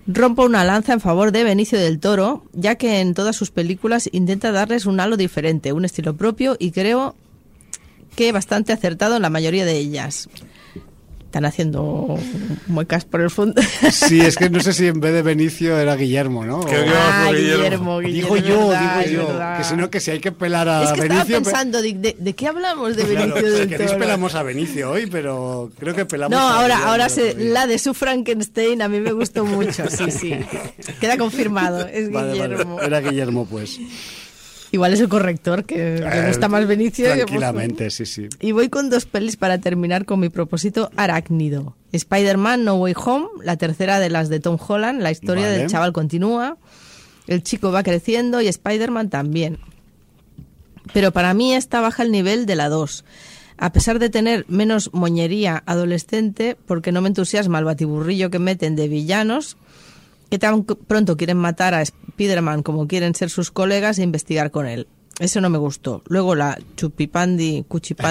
Rompo una lanza en favor de Benicio del Toro, ya que en todas sus películas intenta darles un halo diferente, un estilo propio y creo que bastante acertado en la mayoría de ellas. Están haciendo muecas por el fondo. Sí, es que no sé si en vez de Benicio era Guillermo, ¿no? Guillermo. Digo yo. Que si no, que si hay que pelar a Benicio... Es que Benicio... estaba pensando, ¿de qué hablamos de Benicio del Toro? Si queréis pelamos a Benicio hoy, pero creo que pelamos a Guillermo. Ahora la de su Frankenstein a mí me gustó mucho, sí. Queda confirmado, es Guillermo. Vale. Era Guillermo, pues. Igual es el corrector, que le gusta más Benicio. Tranquilamente, sí. Y voy con 2 pelis para terminar con mi propósito arácnido. Spider-Man No Way Home, la tercera de las de Tom Holland. La historia del chaval continúa, el chico va creciendo y Spider-Man también. Pero para mí esta baja el nivel de la 2. A pesar de tener menos moñería adolescente, porque no me entusiasma el batiburrillo que meten de villanos, que tan pronto quieren matar a Spider-Man como quieren ser sus colegas e investigar con él. Eso no me gustó. Luego la cuchipandi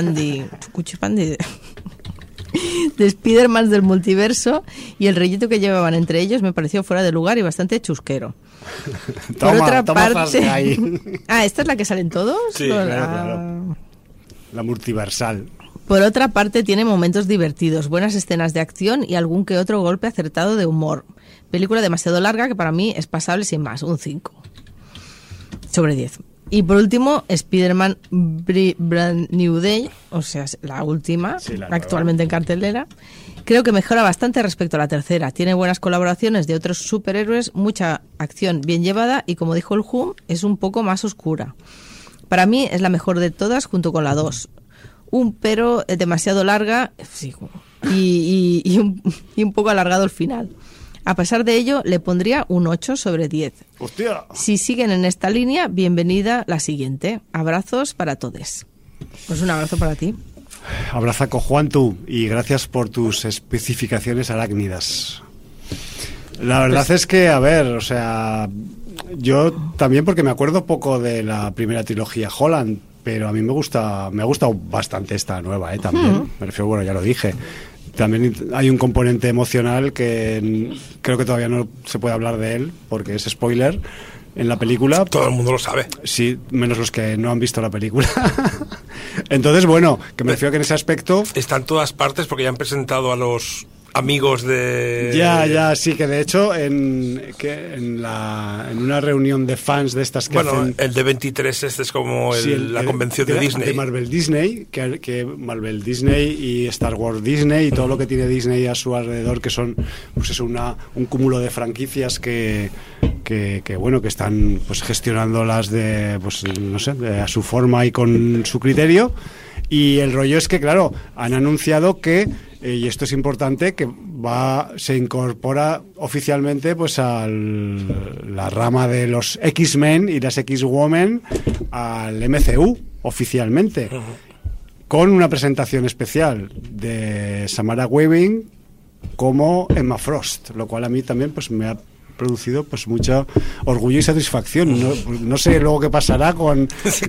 de Spider-Man del multiverso y el relleno que llevaban entre ellos me pareció fuera de lugar y bastante chusquero. Por otra parte... ¿esta es la que salen todos? Sí, claro. La multiversal. Por otra parte, tiene momentos divertidos, buenas escenas de acción y algún que otro golpe acertado de humor. Película demasiado larga que para mí es pasable sin más, un 5 sobre 10. Y por último, Spider-Man Brand New Day, o sea, la última, actualmente en cartelera. Creo que mejora bastante respecto a la tercera. Tiene buenas colaboraciones de otros superhéroes, mucha acción bien llevada y, como dijo el Who, es un poco más oscura. Para mí es la mejor de todas junto con la 2. Pero demasiado larga y un poco alargado el final. A pesar de ello, le pondría un 8 sobre 10. ¡Hostia! Si siguen en esta línea, bienvenida la siguiente. Abrazos para todos. Pues un abrazo para ti. Abrazaco, Juan, tú, y gracias por tus especificaciones arácnidas. La verdad es que, a ver, o sea, yo también, porque me acuerdo poco de la primera trilogía Holland, pero a mí me ha gustado bastante esta nueva, también. Me refiero, bueno, ya lo dije. También hay un componente emocional que creo que todavía no se puede hablar de él, porque es spoiler en la película. Todo el mundo lo sabe. Sí, menos los que no han visto la película. Entonces, bueno, que me refiero que en ese aspecto... Está en todas partes porque ya han presentado a los amigos de... Ya, sí, que de hecho en una reunión de fans de estas que hacen... el de 23 este es como la convención de Disney. De Marvel Disney, que Marvel Disney y Star Wars Disney y todo lo que tiene Disney a su alrededor, que son pues eso, un cúmulo de franquicias que bueno, que están pues gestionándolas de, pues no sé, a su forma y con su criterio. Y el rollo es que, claro, han anunciado que, y esto es importante, que se incorpora oficialmente pues a la rama de los X-Men y las X-Women al MCU, oficialmente, con una presentación especial de Samara Weaving como Emma Frost, lo cual a mí también pues me ha producido pues mucho orgullo y satisfacción. No sé luego qué pasará con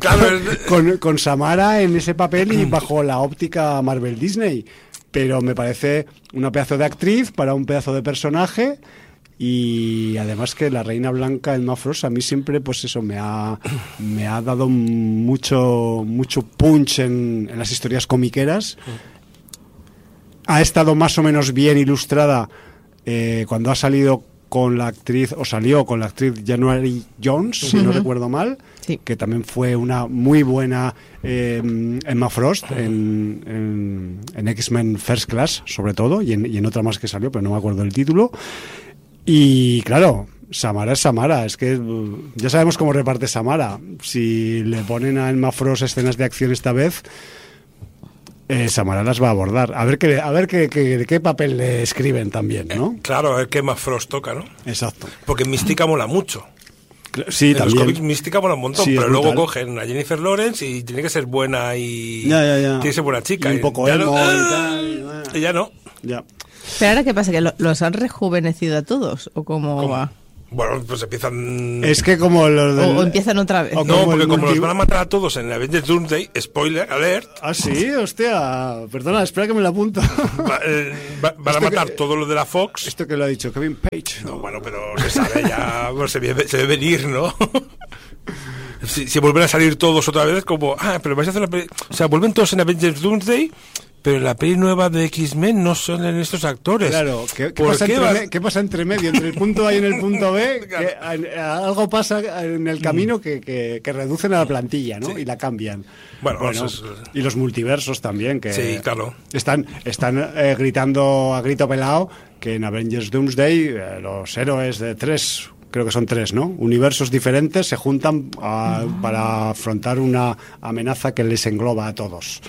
Samara en ese papel y bajo la óptica Marvel Disney, pero me parece una pedazo de actriz para un pedazo de personaje. Y además que la Reina Blanca Emma Frost a mí siempre pues eso me ha dado mucho punch en las historias comiqueras. Ha estado más o menos bien ilustrada cuando ha salido con la actriz, o salió con la actriz January Jones, si no recuerdo mal, sí, que también fue una muy buena Emma Frost en X-Men First Class, sobre todo, y en otra más que salió, pero no me acuerdo el título. Y claro, Samara es Samara, es que ya sabemos cómo reparte Samara. Si le ponen a Emma Frost escenas de acción esta vez, Samara las va a abordar. A ver qué papel le escriben también, ¿no? Claro, a ver qué más Frost toca, ¿no? Exacto. Porque Mística mola mucho. Sí, en también. Los cómics Mística mola un montón, sí, pero luego brutal. Cogen a Jennifer Lawrence y tiene que ser buena y... Ya. Tiene que ser buena chica. Y un poco emo y tal. Y ya no. Ya. Pero ahora, ¿qué pasa? ¿Que los han rejuvenecido a todos? ¿O cómo va? Bueno, pues empiezan... Es que como los del... O empiezan otra vez. O No, como porque el como multi- los van a matar a todos en Avengers Doomsday, spoiler alert, Ah, sí, hostia. Perdona, espera que me lo apunto. van a matar todo lo de la Fox. Esto que lo ha dicho Kevin Page. No, bueno, pero se sabe ya, bueno, se ve venir, ¿no? Si vuelven a salir todos otra vez, como, pero vais a hacer la peli... O sea, vuelven todos en Avengers Doomsday, pero en la peli nueva de X-Men no son en estos actores. Claro, ¿qué ¿Por pasa, qué ¿qué pasa entre medio? Entre el punto A y en el punto B, que algo pasa en el camino que reducen a la plantilla, ¿no? Sí. Y la cambian. Bueno, eso es... Y los multiversos también, que Sí, claro. están gritando a grito pelado que en Avengers Doomsday los héroes de creo que son tres, ¿no? Universos diferentes se juntan para afrontar una amenaza que les engloba a todos.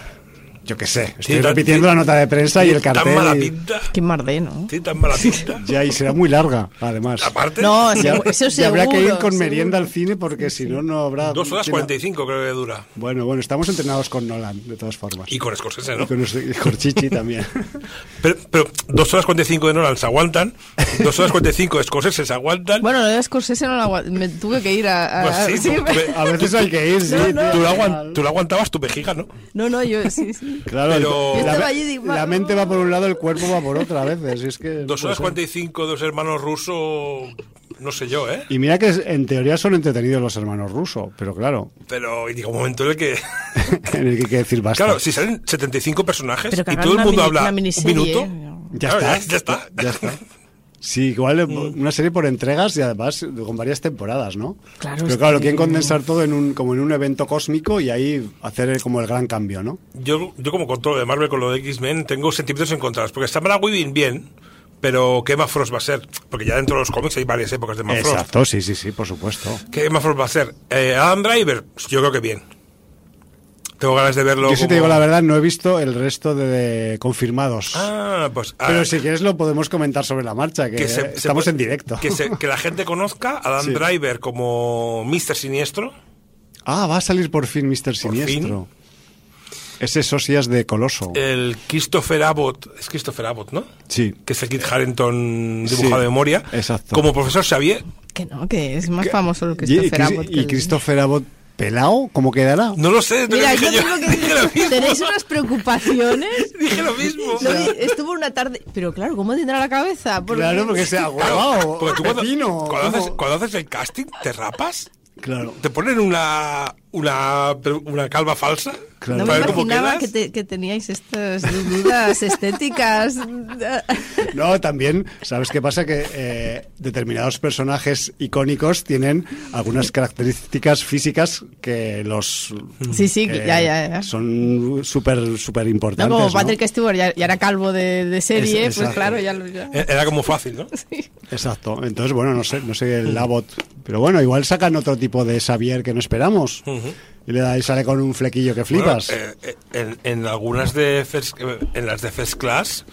Yo qué sé, estoy repitiendo la nota de prensa y el cartel. Tan mala pinta. Qué mardé, ¿no? Sí, tan mala pinta. Ya, y será muy larga, además. Aparte, No, Ya, eso ya seguro. habrá que ir con seguro. merienda al cine porque si no, no habrá... 2 horas 45 creo que dura. Bueno, estamos entrenados con Nolan, de todas formas. Y con Scorsese, Y ¿no? con Corchichi también. Pero 2 horas 45 de Nolan se aguantan, 2 horas 45 de Scorsese se aguantan. Bueno, lo de Scorsese no lo me tuve que ir a... Pues sí, sí, A veces hay que ir, sí. No, tío. Tú lo aguantabas tu vejiga, ¿no? no, yo sí. Claro, Pero- Yo la, estaba allí y digo, la mente va por un lado, el cuerpo va por otra a veces. Es que 2 horas puede ser. 45 de los hermanos rusos, no sé yo, ¿eh? Y mira que en teoría son entretenidos los hermanos rusos, pero claro, Pero llega un momento en el que... en el que hay que decir basta. Claro, si salen 75 personajes Pero que y hagan todo el una mundo mini- habla una un miniserie, minuto... Ya Claro, está. ya está. Ya está. Sí, igual una serie por entregas y además con varias temporadas, ¿no? Claro, Pero es claro, lo que- quieren condensar todo como en un evento cósmico y ahí hacer como el gran cambio, ¿no? Yo como con todo lo de Marvel, con lo de X-Men, tengo sentimientos encontrados. Porque está Mara Weaving bien, pero ¿qué Emma Frost va a ser? Porque ya dentro de los cómics hay varias épocas de Emma Frost. Exacto, sí, por supuesto. ¿Qué Emma Frost va a ser? Adam Driver, yo creo que bien. Tengo ganas de verlo. Yo si te digo la verdad, no he visto el resto de confirmados. Pues... Pero si quieres lo podemos comentar sobre la marcha, que, estamos puede- en directo. Que la gente conozca a Adam Sí. Driver como Mr. Siniestro. Ah, va a salir por fin Mr. Siniestro. Ese socias de Coloso. El Christopher Abbott, es Christopher Abbott, ¿no? Sí. Que es el Kit Harington dibujado Sí, de memoria. exacto. Como profesor Xavier. Que no, que es más famoso el Y, Christopher Abbott. y Christopher Abbott pelao, ¿cómo quedará? No lo sé, Mira, dije yo tengo dije lo que... mismo. ¿Tenéis unas preocupaciones? Dije lo mismo. Estuvo una tarde... Pero claro, ¿cómo tendrá la cabeza? Claro, porque sea guau, Porque tú pepino, cuando ¿cómo? haces el casting, ¿te rapas? Claro. ¿Te ponen una calva falsa? Claro. No Para me ver cómo imaginaba quedas. que teníais estas dudas estéticas. No, también, ¿sabes qué pasa? Que determinados personajes icónicos tienen algunas características físicas que los... Sí, ya. Son súper No, importantes, como ¿no? Patrick Stewart ya era calvo de serie, Exacto. pues claro, ya... Era como fácil, ¿no? Exacto. Entonces, bueno, no sé el Abbott. Pero bueno, igual sacan otro tipo de Xavier que no esperamos. Y sale con un flequillo que flipas. Bueno, en algunas en las de First Class,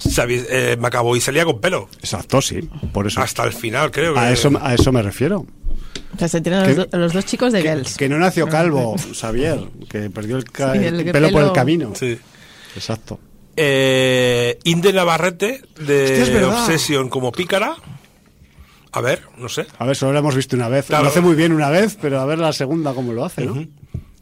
McAvoy salía con pelo. Exacto, sí. Por eso. Hasta el final, creo. A eso me refiero. O sea, se tienen los dos chicos de Girls. Que no nació calvo, Xavier, que perdió el el pelo por el pelo. camino. Sí. Exacto. Inde Navarrete, de Hostia, es verdad. Obsession como pícara. A ver, no sé. A ver, solo lo hemos visto una vez. Claro. Lo hace muy bien una vez, pero a ver la segunda cómo lo hace, ¿no?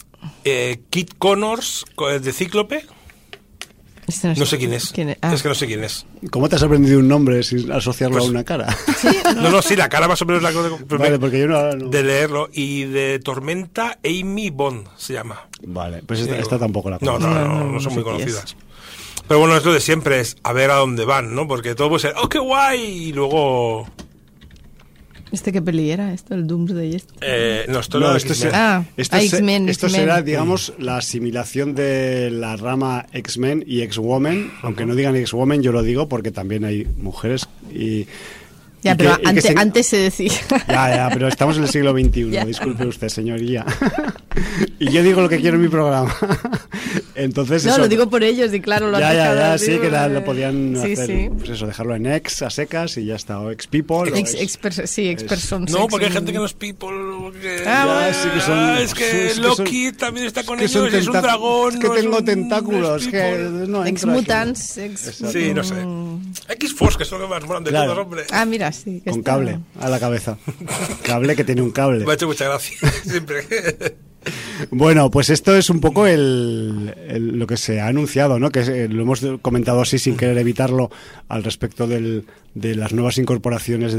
Kit Connors, de Cíclope. Este No sé quién es. Ah. Es que no sé quién es. ¿Cómo te has aprendido un nombre sin asociarlo Pues- a una cara? No, sí, la cara más o menos la Vale, porque yo no... de leerlo. Y de Tormenta, Amy Bond se llama. Vale, pues esta tampoco la No, conozco. no son sé muy quién es. conocidas. Pero bueno, es lo de siempre, es a ver a dónde van, ¿no? Porque todo puede ser, ¡oh, qué guay! Y luego... ¿Este qué peli era? ¿Esto? ¿El Doomsday? No, esto no esto, X-Men. X-Men. esto será, digamos, la asimilación de la rama X-Men y X-Women. Aunque no digan X-Women, yo lo digo porque también hay mujeres y... Ya, y pero que- y que antes se decía... Ya, pero estamos en el siglo XXI, Ya. disculpe usted, señoría. Y yo digo lo que quiero en mi programa. Entonces No, eso... lo digo por ellos y claro, lo han dejado, sí, digo, que lo podían sí, hacer, sí. pues eso, dejarlo en ex, a secas y ya está, o ex-people. o Ex-persons. No, porque hay gente que no es people. Que, Ah, sí que son- es que es que Loki son- también está con que son ellos, es un tenta- dragón. es que no tengo un- tentáculos, no es que people. no entra Ex-mutants. Sí, no sé. X-Force, que son los que más molan de Claro. todos, hombre. Ah, mira, sí. Que Con está- cable a la cabeza. Cable que tiene un cable. Me ha hecho mucha gracia, siempre. Bueno, pues esto es un poco lo que se ha anunciado, ¿no? Que lo hemos comentado así sin querer evitarlo al respecto de las nuevas incorporaciones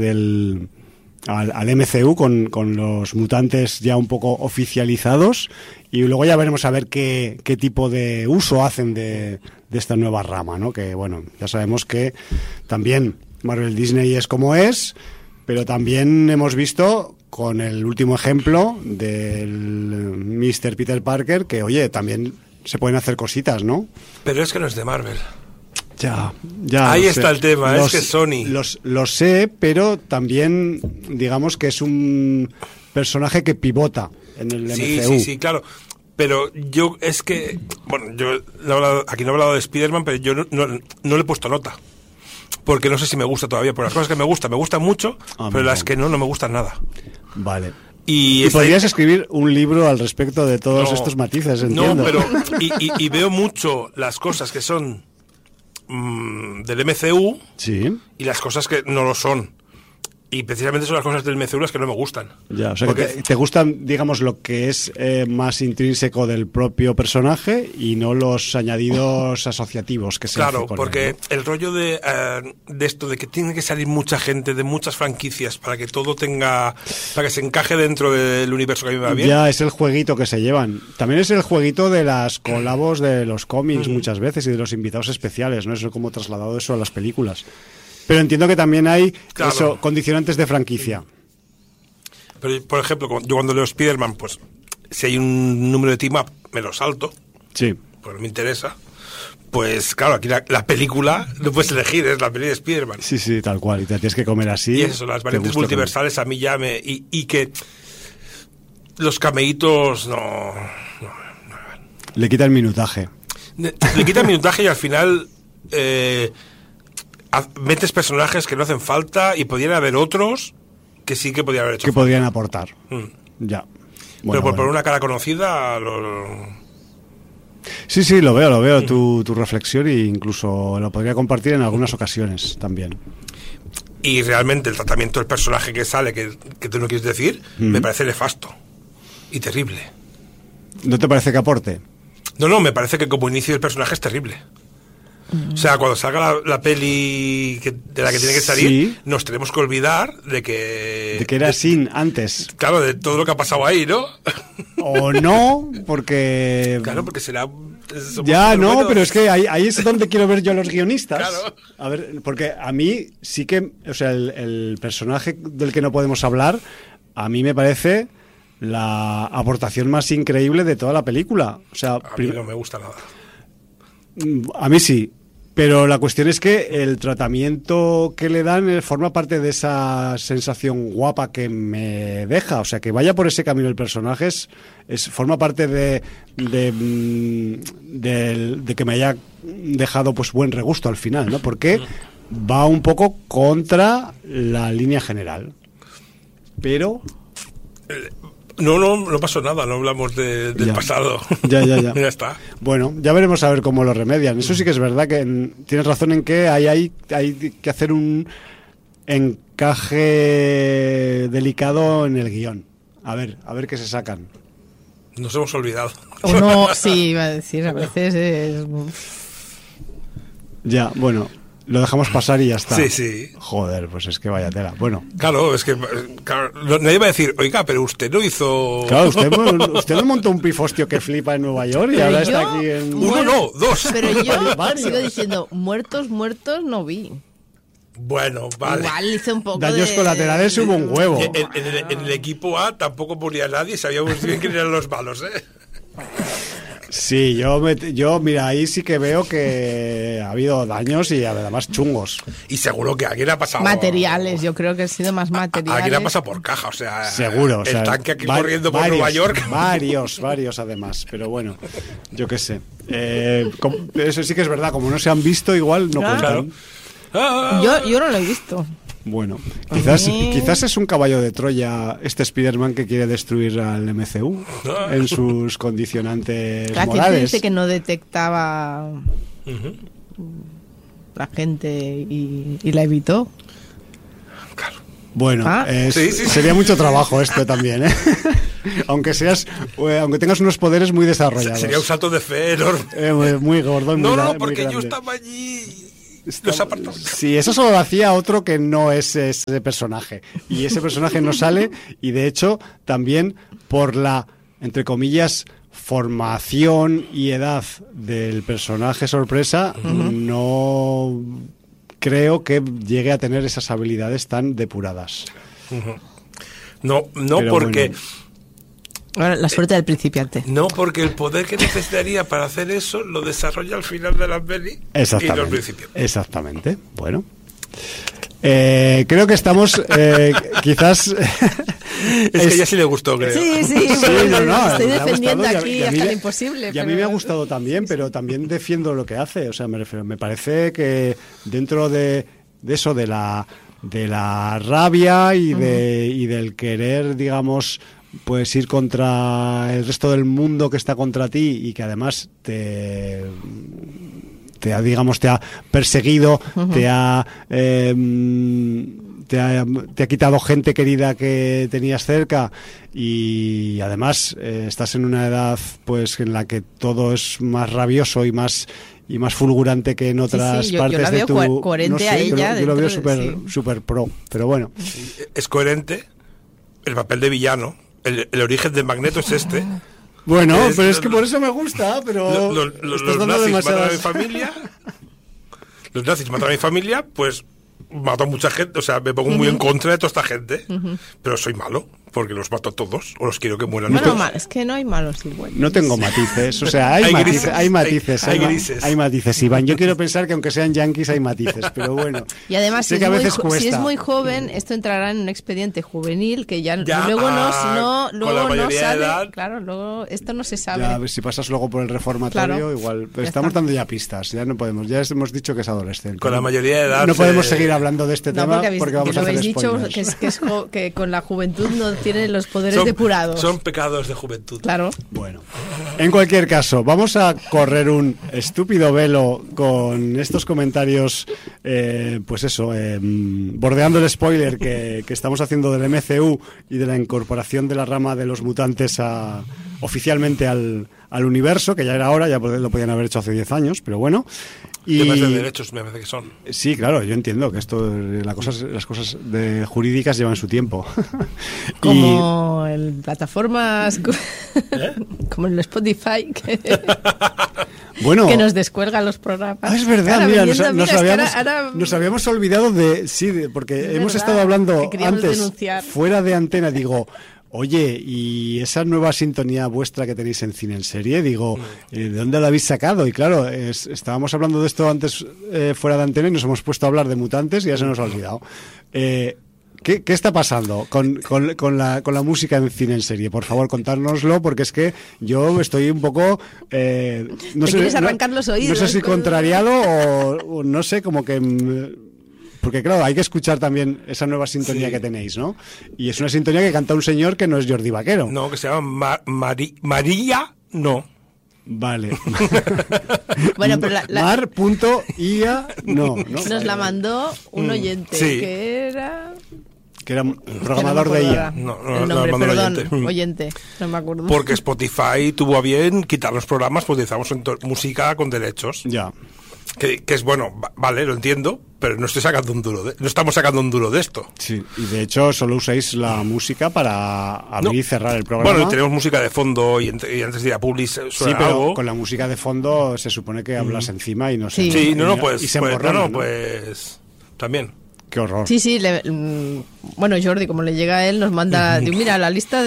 al MCU con los mutantes ya un poco oficializados, y luego ya veremos a ver qué tipo de uso hacen de esta nueva rama, ¿no? Que bueno, ya sabemos que también Marvel Disney es como es, pero también hemos visto con el último ejemplo del Mr. Peter Parker que, oye, también se pueden hacer cositas, ¿no? Pero es que no es de Marvel. Ya. Ahí lo está sé. el tema, es que Sony. Lo sé, pero también digamos que es un personaje que pivota en el MCU. Sí, claro. Pero yo es que, bueno, yo aquí no he hablado de Spider-Man, pero yo no le he puesto nota. Porque no sé si me gusta todavía. Por las cosas que me gustan mucho, pero las que no me gustan nada. Vale. Y podrías escribir un libro al respecto de todos estos matices, entiendo. No, pero y veo mucho las cosas que son del MCU Sí. y las cosas que no lo son. Y precisamente son las cosas del MCU las que no me gustan. Ya, o sea, Porque- que te gustan, digamos, lo que es más intrínseco del propio personaje y no los añadidos asociativos que se Claro, hace con porque él, ¿no? el rollo de esto de que tiene que salir mucha gente de muchas franquicias para que todo para que se encaje dentro del universo que a mí me va bien. Ya es el jueguito que se llevan. También es el jueguito de las colabos de los cómics muchas veces y de los invitados especiales, ¿no? Eso como trasladado eso a las películas. Pero entiendo que también hay Claro. condicionantes de franquicia. Pero, por ejemplo, yo cuando leo Spider-Man, pues si hay un número de team-up, me lo salto, Sí. pues no me interesa. Pues claro, aquí la película no puedes elegir, es la película de Spider-Man. Sí, tal cual. Y te tienes que comer así. Y eso, las te variantes gusta multiversales a mí ya y que los cameitos no. Le quita el minutaje. Le quitan minutaje y al final metes personajes que no hacen falta y podrían haber otros que sí que podrían haber hecho Que falta. podrían aportar. Mm. Ya. Pero Bueno, por bueno. una cara conocida Sí, lo veo tu reflexión e incluso lo podría compartir en algunas ocasiones también. y realmente el tratamiento del personaje que sale, que tú no quieres decir, me parece nefasto y terrible. ¿No te parece que aporte? No, me parece que como inicio del personaje es terrible. O sea, cuando salga la peli de la que tiene que salir, Sí. nos tenemos que olvidar de que... De que era sin antes. Claro, de todo lo que ha pasado ahí, ¿no? O no, porque... Claro, porque será... somos Ya, no, buenos. pero es que ahí es donde quiero ver yo a los guionistas. Claro. A ver, porque a mí sí que, o sea, el personaje del que no podemos hablar, a mí me parece la aportación más increíble de toda la película. O sea, A mí no me gusta nada. a mí sí. Pero la cuestión es que el tratamiento que le dan forma parte de esa sensación guapa que me deja. O sea, que vaya por ese camino el personaje forma parte de que me haya dejado pues buen regusto al final, ¿no? Porque va un poco contra la línea general. Pero... No pasó nada, no hablamos del Ya. pasado. Ya. Ya está. Bueno, ya veremos a ver cómo lo remedian. Eso sí que es verdad que tienes razón en que hay que hacer un encaje delicado en el guión. A ver qué se sacan. Nos hemos olvidado. O no, sí, iba a decir, a veces es... Ya, bueno, lo dejamos pasar y ya está. Sí. Joder, pues es que vaya tela. Bueno, Claro, es que nadie va a decir, oiga, pero usted no hizo... claro, usted no montó un pifostio que flipa en Nueva York y Pero ahora yo- está aquí en... Uno no, dos. Pero yo Varios. sigo diciendo, muertos no vi. Bueno, vale. Igual hice un poco Daños de... colaterales hubo un huevo. En el equipo A tampoco moría nadie, sabíamos bien quién eran los malos, ¿eh? Sí, yo, mira, ahí sí que veo que ha habido daños y además chungos. Y seguro que alguien ha pasado... Materiales, yo creo que ha sido más materiales. Alguien ha pasado por caja, o sea... Seguro. O sea, El tanque aquí va- corriendo por varios, Nueva York. Varios además, pero bueno, yo qué sé. Eso sí que es verdad, como no se han visto, igual no Claro. cuentan. Ah, Yo no lo he visto. Bueno, quizás mí- es un caballo de Troya este Spider-Man que quiere destruir al MCU en sus condicionantes Claro, que morales. dice que no detectaba la gente y la evitó. Claro. Bueno, Sí. sería mucho trabajo esto también, ¿eh? aunque tengas unos poderes muy desarrollados. Sería un salto de fe enorme. Muy gordo. No, muy porque yo grande. estaba allí. Los apartados. Sí, eso solo lo hacía otro que no es ese personaje. Y ese personaje no sale, y de hecho también por la, entre comillas, formación y edad del personaje sorpresa, no creo que llegue a tener esas habilidades tan depuradas. No, Pero porque... bueno. Ahora, la suerte del principiante. No, porque el poder que necesitaría para hacer eso lo desarrolla al final de la peli y no al principio. Exactamente. Bueno. Creo que estamos quizás... Es que ya sí le gustó, creo. Sí, no, estoy me ha defendiendo gustado, aquí y a mí hasta me- el imposible. Y a mí me ha gustado también, pero también defiendo lo que hace. O sea, me parece que dentro de eso, de la rabia y del querer, digamos, pues ir contra el resto del mundo que está contra ti y que además te ha perseguido, te ha quitado gente querida que tenías cerca, y además estás en una edad pues en la que todo es más rabioso y más fulgurante que en otras yo partes la de veo tu... coherente a ella Yo lo veo dentro de- súper pro, pero bueno. Es coherente el papel de villano. El origen de Magneto es este. Bueno, Es- pero es que por eso me gusta, pero Los estás dando nazis matan a mi demasiadas... familia. Los nazis matan a mi familia, pues mato a mucha gente. O sea, me pongo muy en contra de toda esta gente. Pero soy malo, porque los mato a todos. O los quiero que mueran Bueno, todos. es que no hay malos y buenos. No tengo matices, o sea, hay matices, hay matices, Iván. Yo quiero pensar que aunque sean yanquis hay matices, pero bueno. Y además, sé si que a es, veces si es cuesta. muy joven, esto entrará en un expediente juvenil que ya Ya, luego con no la mayoría de sale. edad. Claro, luego esto no se sabe. Ya, a ver, si pasas luego por el reformatorio, Claro. igual. Pero Ya estamos está. dando ya pistas, ya no podemos, ya hemos dicho que es adolescente. Con la mayoría de edad No podemos se- seguir hablando de este No, tema porque vamos lo a hacer habéis dicho spoilers. que con la juventud no tienen los poderes Son- depurados. Son pecados de juventud. Claro. Bueno, en cualquier caso, vamos a correr un estúpido velo con estos comentarios, pues eso, bordeando el spoiler que estamos haciendo del MCU y de la incorporación de la rama de los mutantes oficialmente al universo, que ya era hora, ya lo podían haber hecho hace 10 años, pero bueno. Temas de derechos me parece que son. Sí, claro, yo entiendo que las cosas jurídicas llevan su tiempo. Como en plataformas como en Spotify Bueno, que nos descuelgan los programas. es verdad, Ahora mira, viniendo, nos es que habíamos, ahora- nos habíamos olvidado porque Es hemos verdad, estado hablando que queríamos antes, denunciar. fuera de antena, digo, oye, y esa nueva sintonía vuestra que tenéis en Cine en Serie, digo, ¿de dónde la habéis sacado? Y claro, estábamos hablando de esto antes fuera de antena y nos hemos puesto a hablar de mutantes y ya se nos ha olvidado. ¿Qué está pasando con la música en Cine en Serie? Por favor, contárnoslo, porque es que yo estoy un poco... no Te quieres arrancar los oídos. No sé si contrariado o no sé, como que... Porque claro, hay que escuchar también esa nueva sintonía Sí. que tenéis, ¿no? Y es una sintonía que canta un señor que no es Jordi Vaquero. No, que se llama María, no. Vale. Bueno, pero Mar.ia, no. nos la mandó un oyente Sí. que era... Que era un programador que de no me IA. acuerdo ahora. No, El no, nombre, no, no, perdón, oyente. oyente, no me acuerdo. Porque Spotify tuvo a bien quitar los programas, pues utilizamos música con derechos. Ya. Que es bueno, vale, lo entiendo, pero no estamos sacando un duro de esto. Sí, y de hecho solo usáis la música para abrir y cerrar el programa. Bueno, y tenemos música de fondo y antes de ir a Publis suena Sí, pero algo. con la música de fondo se supone que hablas encima y no sé. Sí. Sí, pues, y se pues, emborrona, ¿no? pues también. Qué horror. Sí, bueno, Jordi, como le llega a él, nos manda, digo, mira, la lista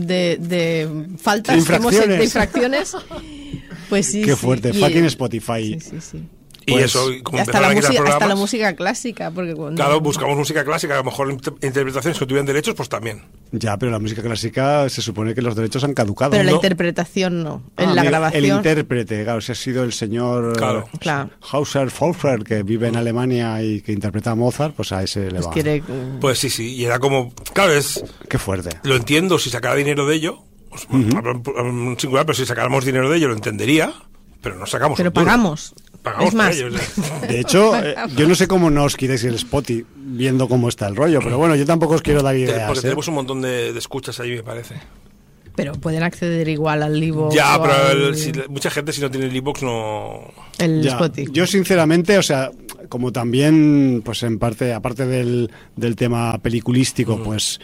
de faltas De infracciones. de infracciones. Pues sí. Qué sí. fuerte. Y- Fucking Spotify. Sí. Y Pues- eso, como Y hasta empezaron la, a quitar música, hasta la programas, música clásica, porque cuando... claro, buscamos música clásica, a lo mejor interpretaciones que tuvieran derechos, pues también. Ya, pero la música clásica se supone que los derechos han caducado. Pero la ¿no? interpretación no, en Ah, la amigo, grabación. El intérprete, claro, ese ha sido el señor Claro. Claro. Hauser Folfer, que vive en Alemania y que interpreta a Mozart, pues a ese le Pues va. quiere... Pues sí, y era como, claro, Qué fuerte. lo entiendo si sacara dinero de ello, pues, hablo en singular, pero si sacáramos dinero de ello lo entendería, pero no sacamos Pero un duro. pagamos. Pagamos Es más. por ellos, De hecho, yo no sé cómo no os quitáis el Spotify viendo cómo está el rollo, pero bueno, yo tampoco os quiero dar ideas. Porque ¿eh? tenemos un montón de escuchas ahí, me parece. Pero pueden acceder igual al iVoox. Ya, o pero al- mucha gente si no tiene el iVoox no... el Ya, Spotify. yo sinceramente, o sea, como también, pues en parte, aparte del tema peliculístico, pues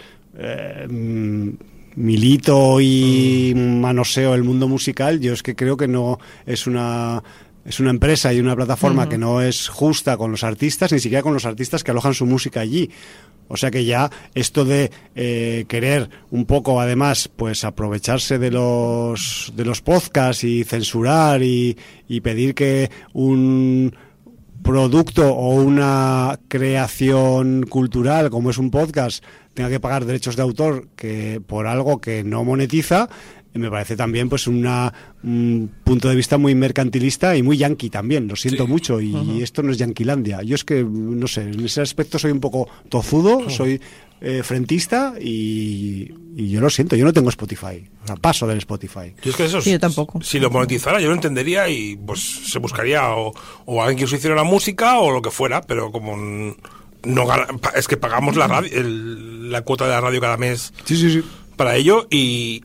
milito y manoseo el mundo musical, yo es que creo que no es una empresa y una plataforma que no es justa con los artistas, ni siquiera con los artistas que alojan su música allí. O sea que ya esto de querer un poco, además, pues aprovecharse de los podcasts y censurar y pedir que un producto o una creación cultural como es un podcast tenga que pagar derechos de autor que por algo que no monetiza, me parece también pues un punto de vista muy mercantilista y muy yanqui también, lo siento mucho, y esto no es yanquilandia. Yo es que, no sé, en ese aspecto soy un poco tozudo, soy frentista y yo lo siento, yo no tengo Spotify, o sea, paso del Spotify. Yo es que eso, Sí, yo tampoco. Si lo monetizara yo lo entendería y pues se buscaría o alguien que os hiciera la música o lo que fuera, pero como no es que pagamos la radio, la cuota de la radio cada mes Sí. para ello y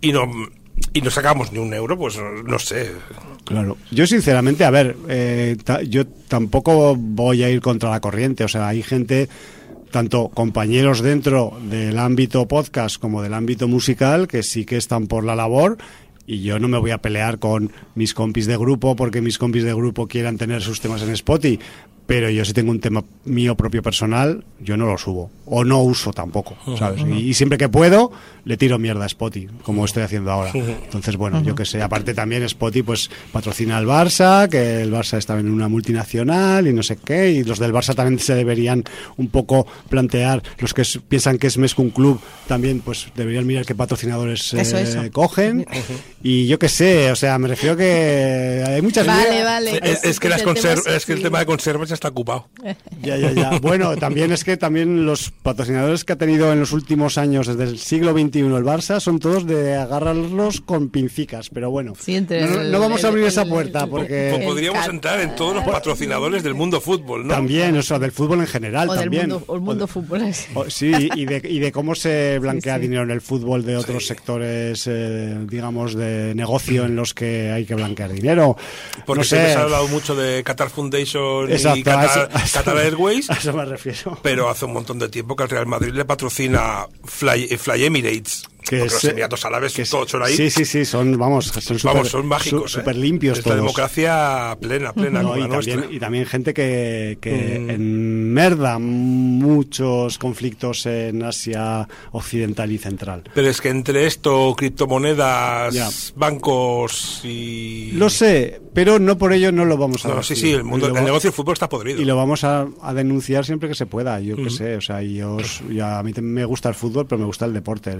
no sacamos ni un euro, pues no sé. Claro. Yo sinceramente, a ver, yo tampoco voy a ir contra la corriente, o sea, hay gente, tanto compañeros dentro del ámbito podcast como del ámbito musical, que sí que están por la labor, y yo no me voy a pelear con mis compis de grupo porque mis compis de grupo quieran tener sus temas en Spotify, pero yo si tengo un tema mío propio personal, yo no lo subo, o no uso tampoco, ¿sabes? Y siempre que puedo, le tiro mierda a Spotify, como estoy haciendo ahora. Entonces, bueno, yo que sé, aparte también Spotify pues patrocina al Barça, que el Barça está en una multinacional y no sé qué, y los del Barça también se deberían un poco plantear, los que piensan que es més que un club, también pues deberían mirar qué patrocinadores Eso. cogen, y yo que sé, o sea, me refiero que hay muchas Vale. Es que el tema de conservas ya está ocupado. Ya. Bueno, también es que también los patrocinadores que ha tenido en los últimos años, desde el siglo XXI, el Barça, son todos de agarrarlos con pincicas, pero bueno, Sí, entre no vamos a abrir esa puerta Pues porque podríamos entrar en todos los patrocinadores del mundo fútbol, ¿no? también, o sea, del fútbol en general O del también. mundo fútbol. Sí, y de cómo se blanquea Sí. dinero en el fútbol de otros sectores, digamos, de negocio en los que hay que blanquear dinero. Porque no siempre sé. se ha hablado mucho de Qatar Foundation Exacto, y Qatar, a eso- Qatar Airways, A eso me refiero. pero hace un montón de tiempo que el Real Madrid le patrocina Fly Emirates. Porque los Emiratos Árabes todos son ahí. Sí, son Son mágicos. súper limpios Es la todos. democracia plena, No, como la nuestra. y también gente que enmerda muchos conflictos en Asia Occidental y Central. Pero es que entre esto, criptomonedas, Ya. bancos y... Lo sé, pero no por ello no lo vamos a No, decir. sí, el Y lo negocio del fútbol está podrido. Y lo vamos a denunciar siempre que se pueda, yo qué sé, o sea, a mí me gusta el fútbol, pero me gusta el deporte,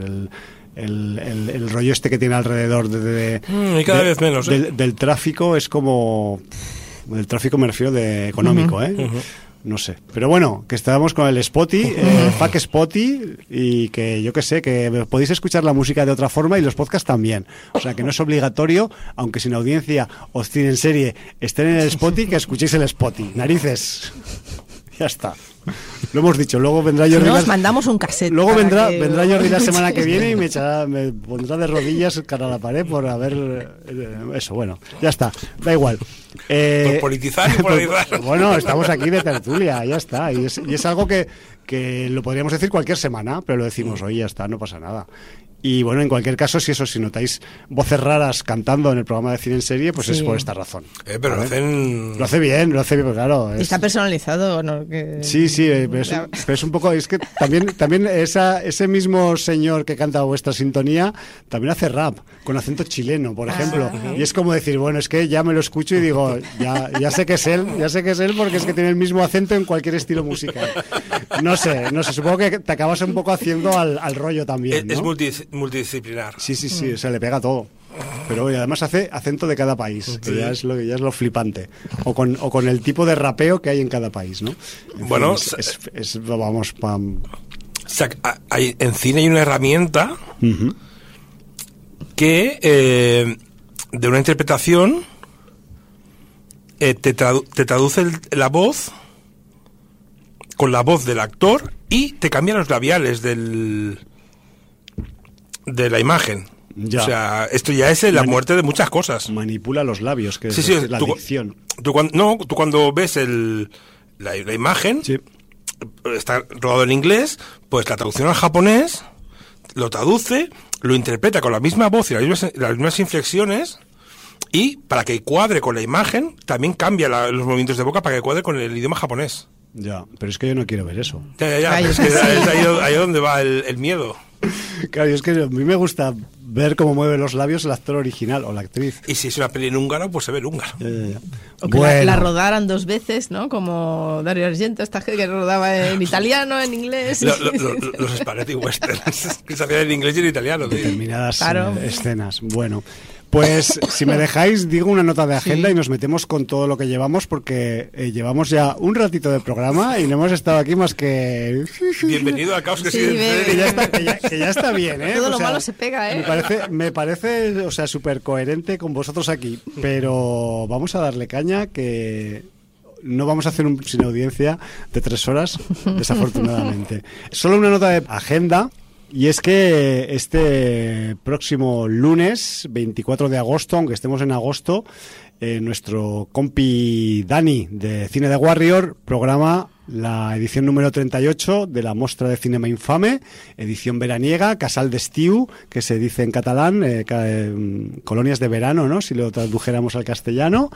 el rollo este que tiene alrededor y cada vez menos, del tráfico es como... Del tráfico me refiero de económico, no sé. Pero bueno, que estábamos con el Spotify, fuck Spotify, y que yo que sé, que podéis escuchar la música de otra forma y los podcasts también. O sea, que no es obligatorio, aunque sin audiencia o cine en serie estén en el Spotify, que escuchéis el Spotify. Narices. Ya está. Lo hemos dicho. Luego vendrá Jordi. Nos mandamos un cassette. Luego para vendrá que- Jordi la semana que viene y me pondrá de rodillas cara a la pared por haber... eso, bueno, ya está. Da igual. Por politizar y polarizar. Bueno, estamos aquí de tertulia, ya está. Y es algo que lo podríamos decir cualquier semana, pero lo decimos hoy, ya está, no pasa nada. Y bueno, en cualquier caso, si notáis voces raras cantando en el programa de Cine en Serie, pues es Sí. por esta razón. Pero lo ¿Vale? hacen... Lo hace bien, claro. Está personalizado, ¿no? Sí, pero es un poco, es que también ese mismo señor que canta vuestra sintonía también hace rap con acento chileno, por ejemplo, y es como decir, bueno, es que ya me lo escucho y digo, ya sé que es él porque es que tiene el mismo acento en cualquier estilo musical. No sé, supongo que te acabas un poco haciendo al rollo también, ¿no? Es multidisciplinar. Sí, o sea, le pega todo. Pero y además hace acento de cada país, que ya es lo flipante. O con el tipo de rapeo que hay en cada país, ¿no? En Bueno, fin, vamos, pam. En cine hay una herramienta que de una interpretación te traduce la voz con la voz del actor y te cambia los labiales de la imagen. Ya. O sea, esto ya es la muerte de muchas cosas. Manipula los labios, que Sí, es la dicción. Tú cuando ves la imagen, Sí. está rodado en inglés, pues la traducción al japonés lo traduce, lo interpreta con la misma voz y las mismas inflexiones, y para que cuadre con la imagen también cambia los movimientos de boca para que cuadre con el idioma japonés. Ya, pero es que yo no quiero ver eso. Ya, Ay, pero es sí. que es ahí donde va el miedo. Claro, y es que a mí me gusta ver cómo mueve los labios el actor original o la actriz. Y si es una peli en húngaro, pues se ve en húngaro. Ya. O que Bueno, la rodaran 2 veces, ¿no? Como Dario Argento, esta gente que rodaba en italiano, en inglés. Los spaghetti westerns, que se hacían en inglés y en italiano, tío. determinadas Claro. escenas. Bueno, pues si me dejáis, digo una nota de agenda Sí. y nos metemos con todo lo que llevamos, porque llevamos ya un ratito de programa y no hemos estado aquí más que... Bienvenido al caos que Sí, sigue ve. Que ya está bien, ¿eh? Todo O lo sea, malo se pega, ¿eh? Me parece, o sea, súper coherente con vosotros aquí, pero vamos a darle caña, que no vamos a hacer un sin audiencia de 3 horas, desafortunadamente. Solo una nota de agenda. Y es que este próximo lunes, 24 de agosto, aunque estemos en agosto, nuestro compi Dani de Cine de Warrior programa la edición número 38 de la Mostra de Cinema Infame, edición veraniega, Casal d'Estiu, que se dice en catalán, colonias de verano, ¿no? Si lo tradujéramos al castellano.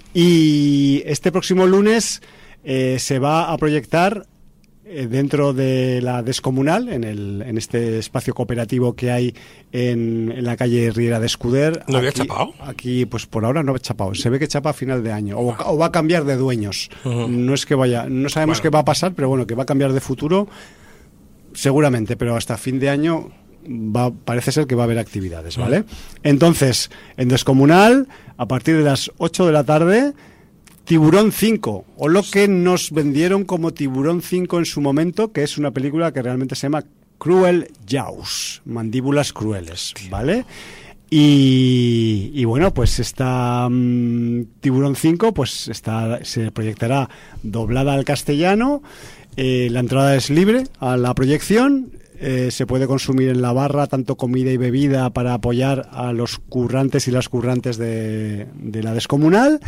Y este próximo lunes se va a proyectar dentro de la Descomunal, en este espacio cooperativo que hay en la calle Riera de Escuder. ¿No había Aquí- chapao? Aquí, pues por ahora no ha chapado. Se ve que chapa a final de año. O va a cambiar de dueños. Ujú. No es que vaya, no sabemos Bueno. qué va a pasar, pero bueno, que va a cambiar de futuro, seguramente, pero hasta fin de año parece ser que va a haber actividades, ¿vale? Entonces, en Descomunal, a partir de las 8 de la tarde, Tiburón 5, o lo que nos vendieron como Tiburón 5 en su momento, que es una película que realmente se llama Cruel Jaws, mandíbulas crueles, ¿vale? Y bueno, pues esta Tiburón 5 pues se proyectará doblada al castellano, la entrada es libre a la proyección. Se puede consumir en la barra tanto comida y bebida para apoyar a los currantes y las currantes de la Descomunal.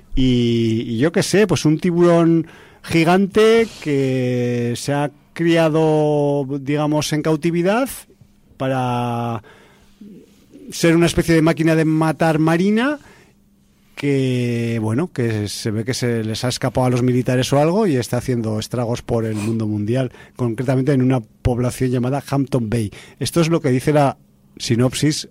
Y yo qué sé, pues un tiburón gigante que se ha criado, digamos, en cautividad para ser una especie de máquina de matar marina, que bueno, que se ve que se les ha escapado a los militares o algo y está haciendo estragos por el mundo mundial, concretamente en una población llamada Hampton Bay. Esto es lo que dice la sinopsis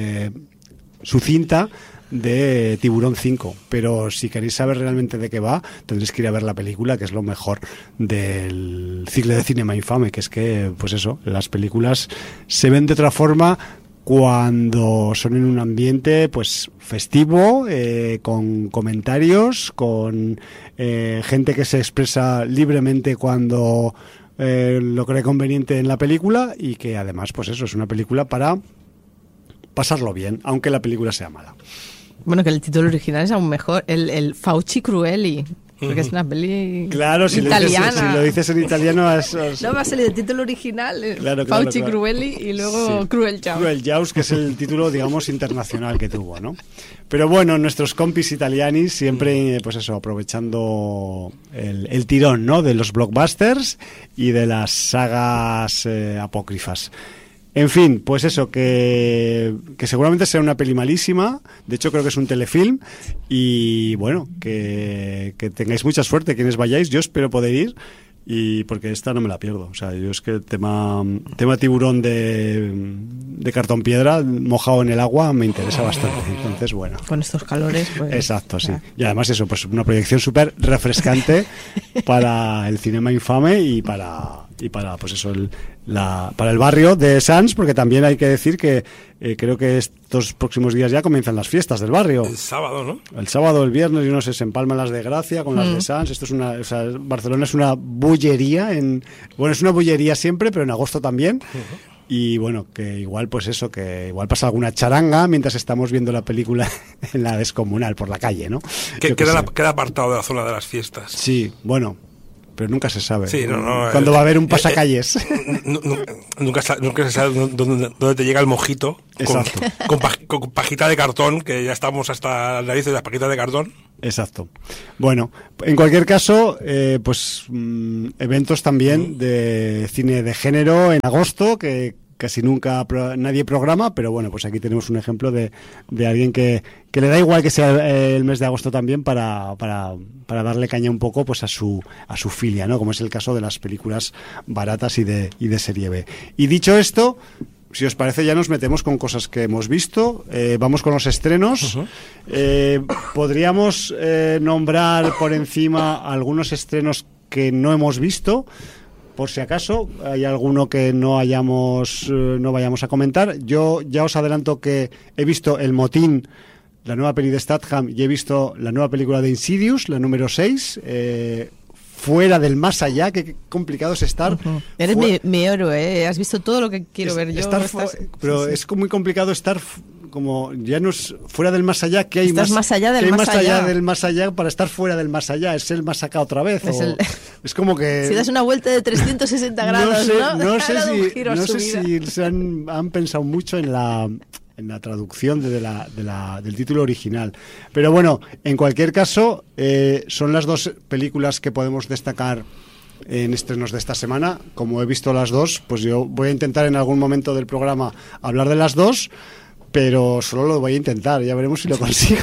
sucinta de Tiburón 5, pero si queréis saber realmente de qué va, tendréis que ir a ver la película, que es lo mejor del ciclo de Cinema Infame, que es que, pues eso, las películas se ven de otra forma cuando son en un ambiente pues festivo, con comentarios, con gente que se expresa libremente cuando lo cree conveniente en la película, y que además, pues eso, es una película para pasarlo bien, aunque la película sea mala. Bueno, que el título original es aún mejor, el Fauci Cruelli, porque es una peli Claro, si italiana. lo dices en italiano... No va a salir el título original, Claro, Fauci claro. Cruelli, y luego Sí. Cruel Jaws. Cruel Jaws, que es el título, digamos, internacional que tuvo, ¿no? Pero bueno, nuestros compis italianis siempre, pues eso, aprovechando el tirón, ¿no?, de los blockbusters y de las sagas apócrifas. En fin, pues eso, que seguramente será una peli malísima. De hecho, creo que es un telefilm. Y bueno, que tengáis mucha suerte quienes vayáis. Yo espero poder ir, y porque esta no me la pierdo. O sea, yo es que el tema tiburón de cartón piedra mojado en el agua me interesa bastante. Entonces, bueno. Con estos calores, pues... Exacto, sí. Y además eso, pues una proyección súper refrescante para el Cinema Infame y para pues eso, para el barrio de Sants, porque también hay que decir que creo que estos próximos días ya comienzan las fiestas del barrio. El sábado, ¿no? El sábado, el viernes, yo no sé, se empalman las de Gracia con las de Sants. Esto es o sea, Barcelona es una bullería, bueno, es una bullería siempre, pero en agosto también. Y bueno, que igual pues eso, que igual pasa alguna charanga mientras estamos viendo la película en la descomunal, por la calle, ¿no? Queda apartado de la zona de las fiestas. Sí, bueno, pero nunca se sabe. Sí, cuando va a haber un pasacalles. Nunca se sabe dónde te llega el mojito. Exacto. Con pajita de cartón, que ya estamos hasta las narices de las pajitas de cartón. Exacto. Bueno, en cualquier caso, pues eventos también de cine de género en agosto, que casi nunca nadie programa, pero bueno, pues aquí tenemos un ejemplo de alguien que le da igual que sea el mes de agosto también para darle caña un poco pues a su filia, ¿no? Como es el caso de las películas baratas y de serie B. Y dicho esto, si os parece, ya nos metemos con cosas que hemos visto. Vamos con los estrenos. Podríamos nombrar por encima algunos estrenos que no hemos visto, por si acaso hay alguno que no vayamos a comentar. Yo ya os adelanto que he visto El Motín, la nueva peli de Statham, y he visto la nueva película de Insidious, la número 6, Fuera del Más Allá. Qué complicado es estar. Eres mi héroe, has visto todo lo que quiero ver yo. Pero sí. Es muy complicado estar como ya no es fuera del más allá, que hay más allá del más allá del más allá para estar fuera del más allá, es el más acá otra vez, es como que si das una vuelta de 360 grados, no sé si se han pensado mucho en la traducción del título original, pero bueno, en cualquier caso son las dos películas que podemos destacar en estrenos de esta semana. Como he visto las dos, pues yo voy a intentar en algún momento del programa hablar de las dos, pero solo lo voy a intentar, ya veremos si lo consigo.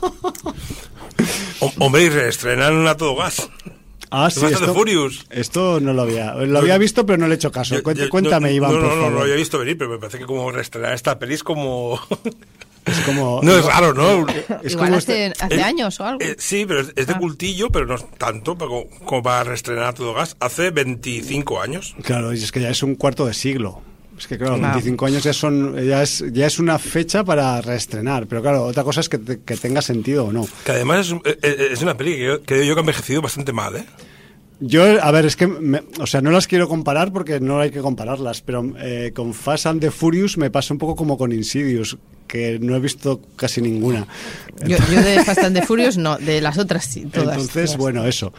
Hombre, y reestrenan A Todo Gas. Ah, sí, esto no lo había visto, pero no le he hecho caso. Cuéntame, Iván, por favor. No lo había visto venir, pero me parece que como reestrenar esta peli es como... Es como... No, es raro, ¿no? Es igual como hace años o algo. Sí, pero es de cultillo, pero no tanto como para reestrenar A Todo Gas. Hace 25 años. Claro, y es que ya es un cuarto de siglo. Es que claro, 25 años ya es una fecha para reestrenar, pero claro, otra cosa es que tenga sentido o no. Que además es una peli que creo yo que ha envejecido bastante mal, ¿eh? Yo, a ver, es que, no las quiero comparar porque no hay que compararlas, pero con Fast and the Furious me pasa un poco como con Insidious, que no he visto casi ninguna. Yo de Fast and the Furious no, de las otras sí, todas. Entonces, bueno, eso.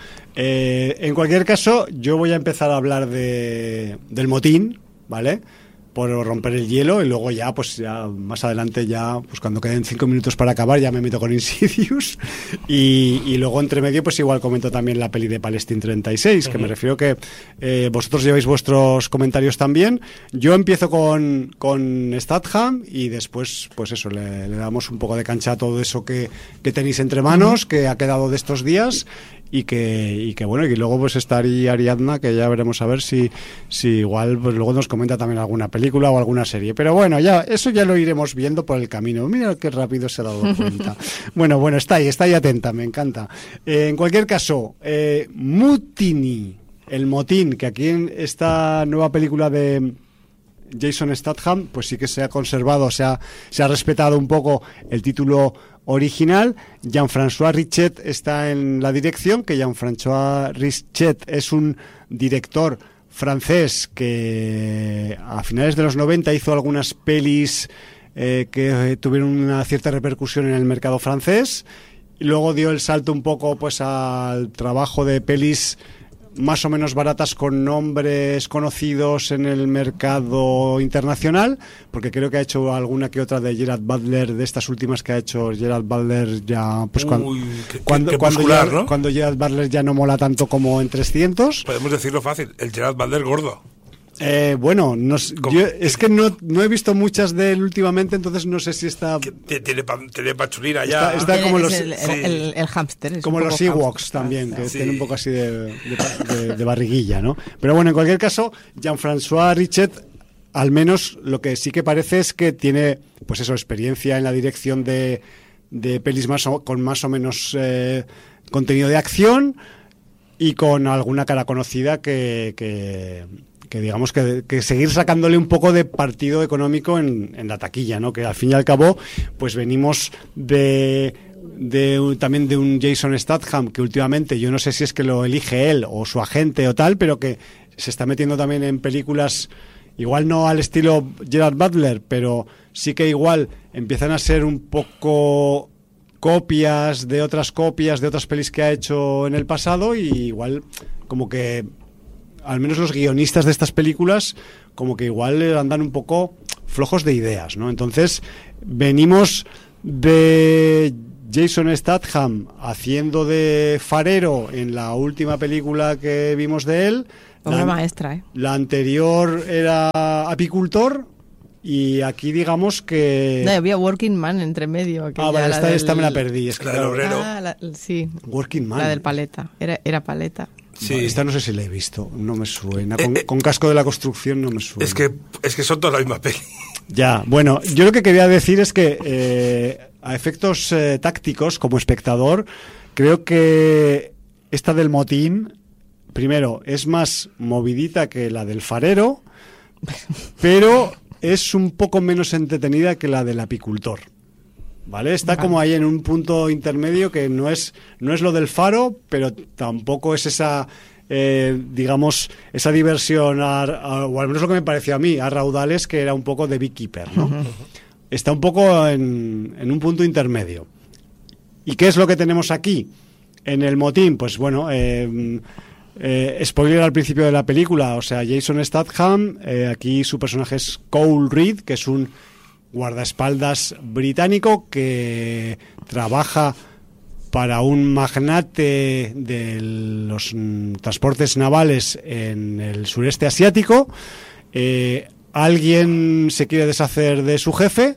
En cualquier caso, yo voy a empezar a hablar del Motín, ¿vale? Por romper el hielo, y luego ya más adelante pues cuando queden 5 minutos para acabar ya me meto con Insidious y luego entre medio pues igual comento también la peli de Palestine 36, que me refiero que vosotros lleváis vuestros comentarios también. Yo empiezo con Statham y después pues eso, le damos un poco de cancha a todo eso que tenéis entre manos, que ha quedado de estos días. Y que bueno, y luego pues está Ariadna, que ya veremos a ver si igual pues luego nos comenta también alguna película o alguna serie. Pero bueno, eso ya lo iremos viendo por el camino. Mira qué rápido se ha dado cuenta. Bueno, está ahí atenta, me encanta. En cualquier caso, Mutiny, El Motín, que aquí en esta nueva película de Jason Statham, pues sí que se ha conservado, se ha respetado un poco el título original. Jean-François Richet está en la dirección, que Jean-François Richet es un director francés que a finales de los 90 hizo algunas pelis que tuvieron una cierta repercusión en el mercado francés, y luego dio el salto un poco pues al trabajo de pelis más o menos baratas con nombres conocidos en el mercado internacional, porque creo que ha hecho alguna que otra de Gerard Butler, de estas últimas que ha hecho Gerard Butler ya pues cuando Gerard Butler ya no mola tanto como en 300. Podemos decirlo fácil, el Gerard Butler gordo. Bueno, yo es que no he visto muchas de él últimamente, entonces no sé si está... Tiene pachulina ya. Está como el hámster. Como los Ewoks también, que tiene un poco así de barriguilla, ¿no? Pero bueno, en cualquier caso, Jean-François Richet, al menos lo que sí que parece es que tiene, pues eso, experiencia en la dirección de pelis con más o menos contenido de acción y con alguna cara conocida que digamos que seguir sacándole un poco de partido económico en la taquilla, ¿no? Que al fin y al cabo pues venimos también de un Jason Statham que últimamente yo no sé si es que lo elige él o su agente o tal, pero que se está metiendo también en películas igual no al estilo Gerard Butler, pero sí que igual empiezan a ser un poco copias de otras pelis que ha hecho en el pasado, y igual como que al menos los guionistas de estas películas como que igual andan un poco flojos de ideas, ¿no? Entonces venimos de Jason Statham haciendo de farero en la última película que vimos de él. Obra maestra, ¿eh? La anterior era apicultor, y aquí digamos que... No, había Working Man entre medio. Vale, esta me la perdí. Es que la del obrero. Sí. Working Man. La del paleta. Era paleta. Sí. Esta no sé si la he visto, no me suena. Con casco de la construcción no me suena. Es que son todas la misma peli. Ya, bueno, yo lo que quería decir es que a efectos tácticos, como espectador, creo que esta del motín, primero, es más movidita que la del farero, pero es un poco menos entretenida que la del apicultor. ¿Vale? Está como ahí en un punto intermedio que no es lo del faro, pero tampoco es esa, digamos, esa diversión, o al menos lo que me pareció a mí, a raudales, que era un poco de Beekeeper, ¿no? Está un poco en un punto intermedio. ¿Y qué es lo que tenemos aquí? En el motín, pues bueno, spoiler al principio de la película, o sea, Jason Statham, aquí su personaje es Cole Reed, que es un guardaespaldas británico que trabaja para un magnate de los transportes navales en el sureste asiático. Alguien se quiere deshacer de su jefe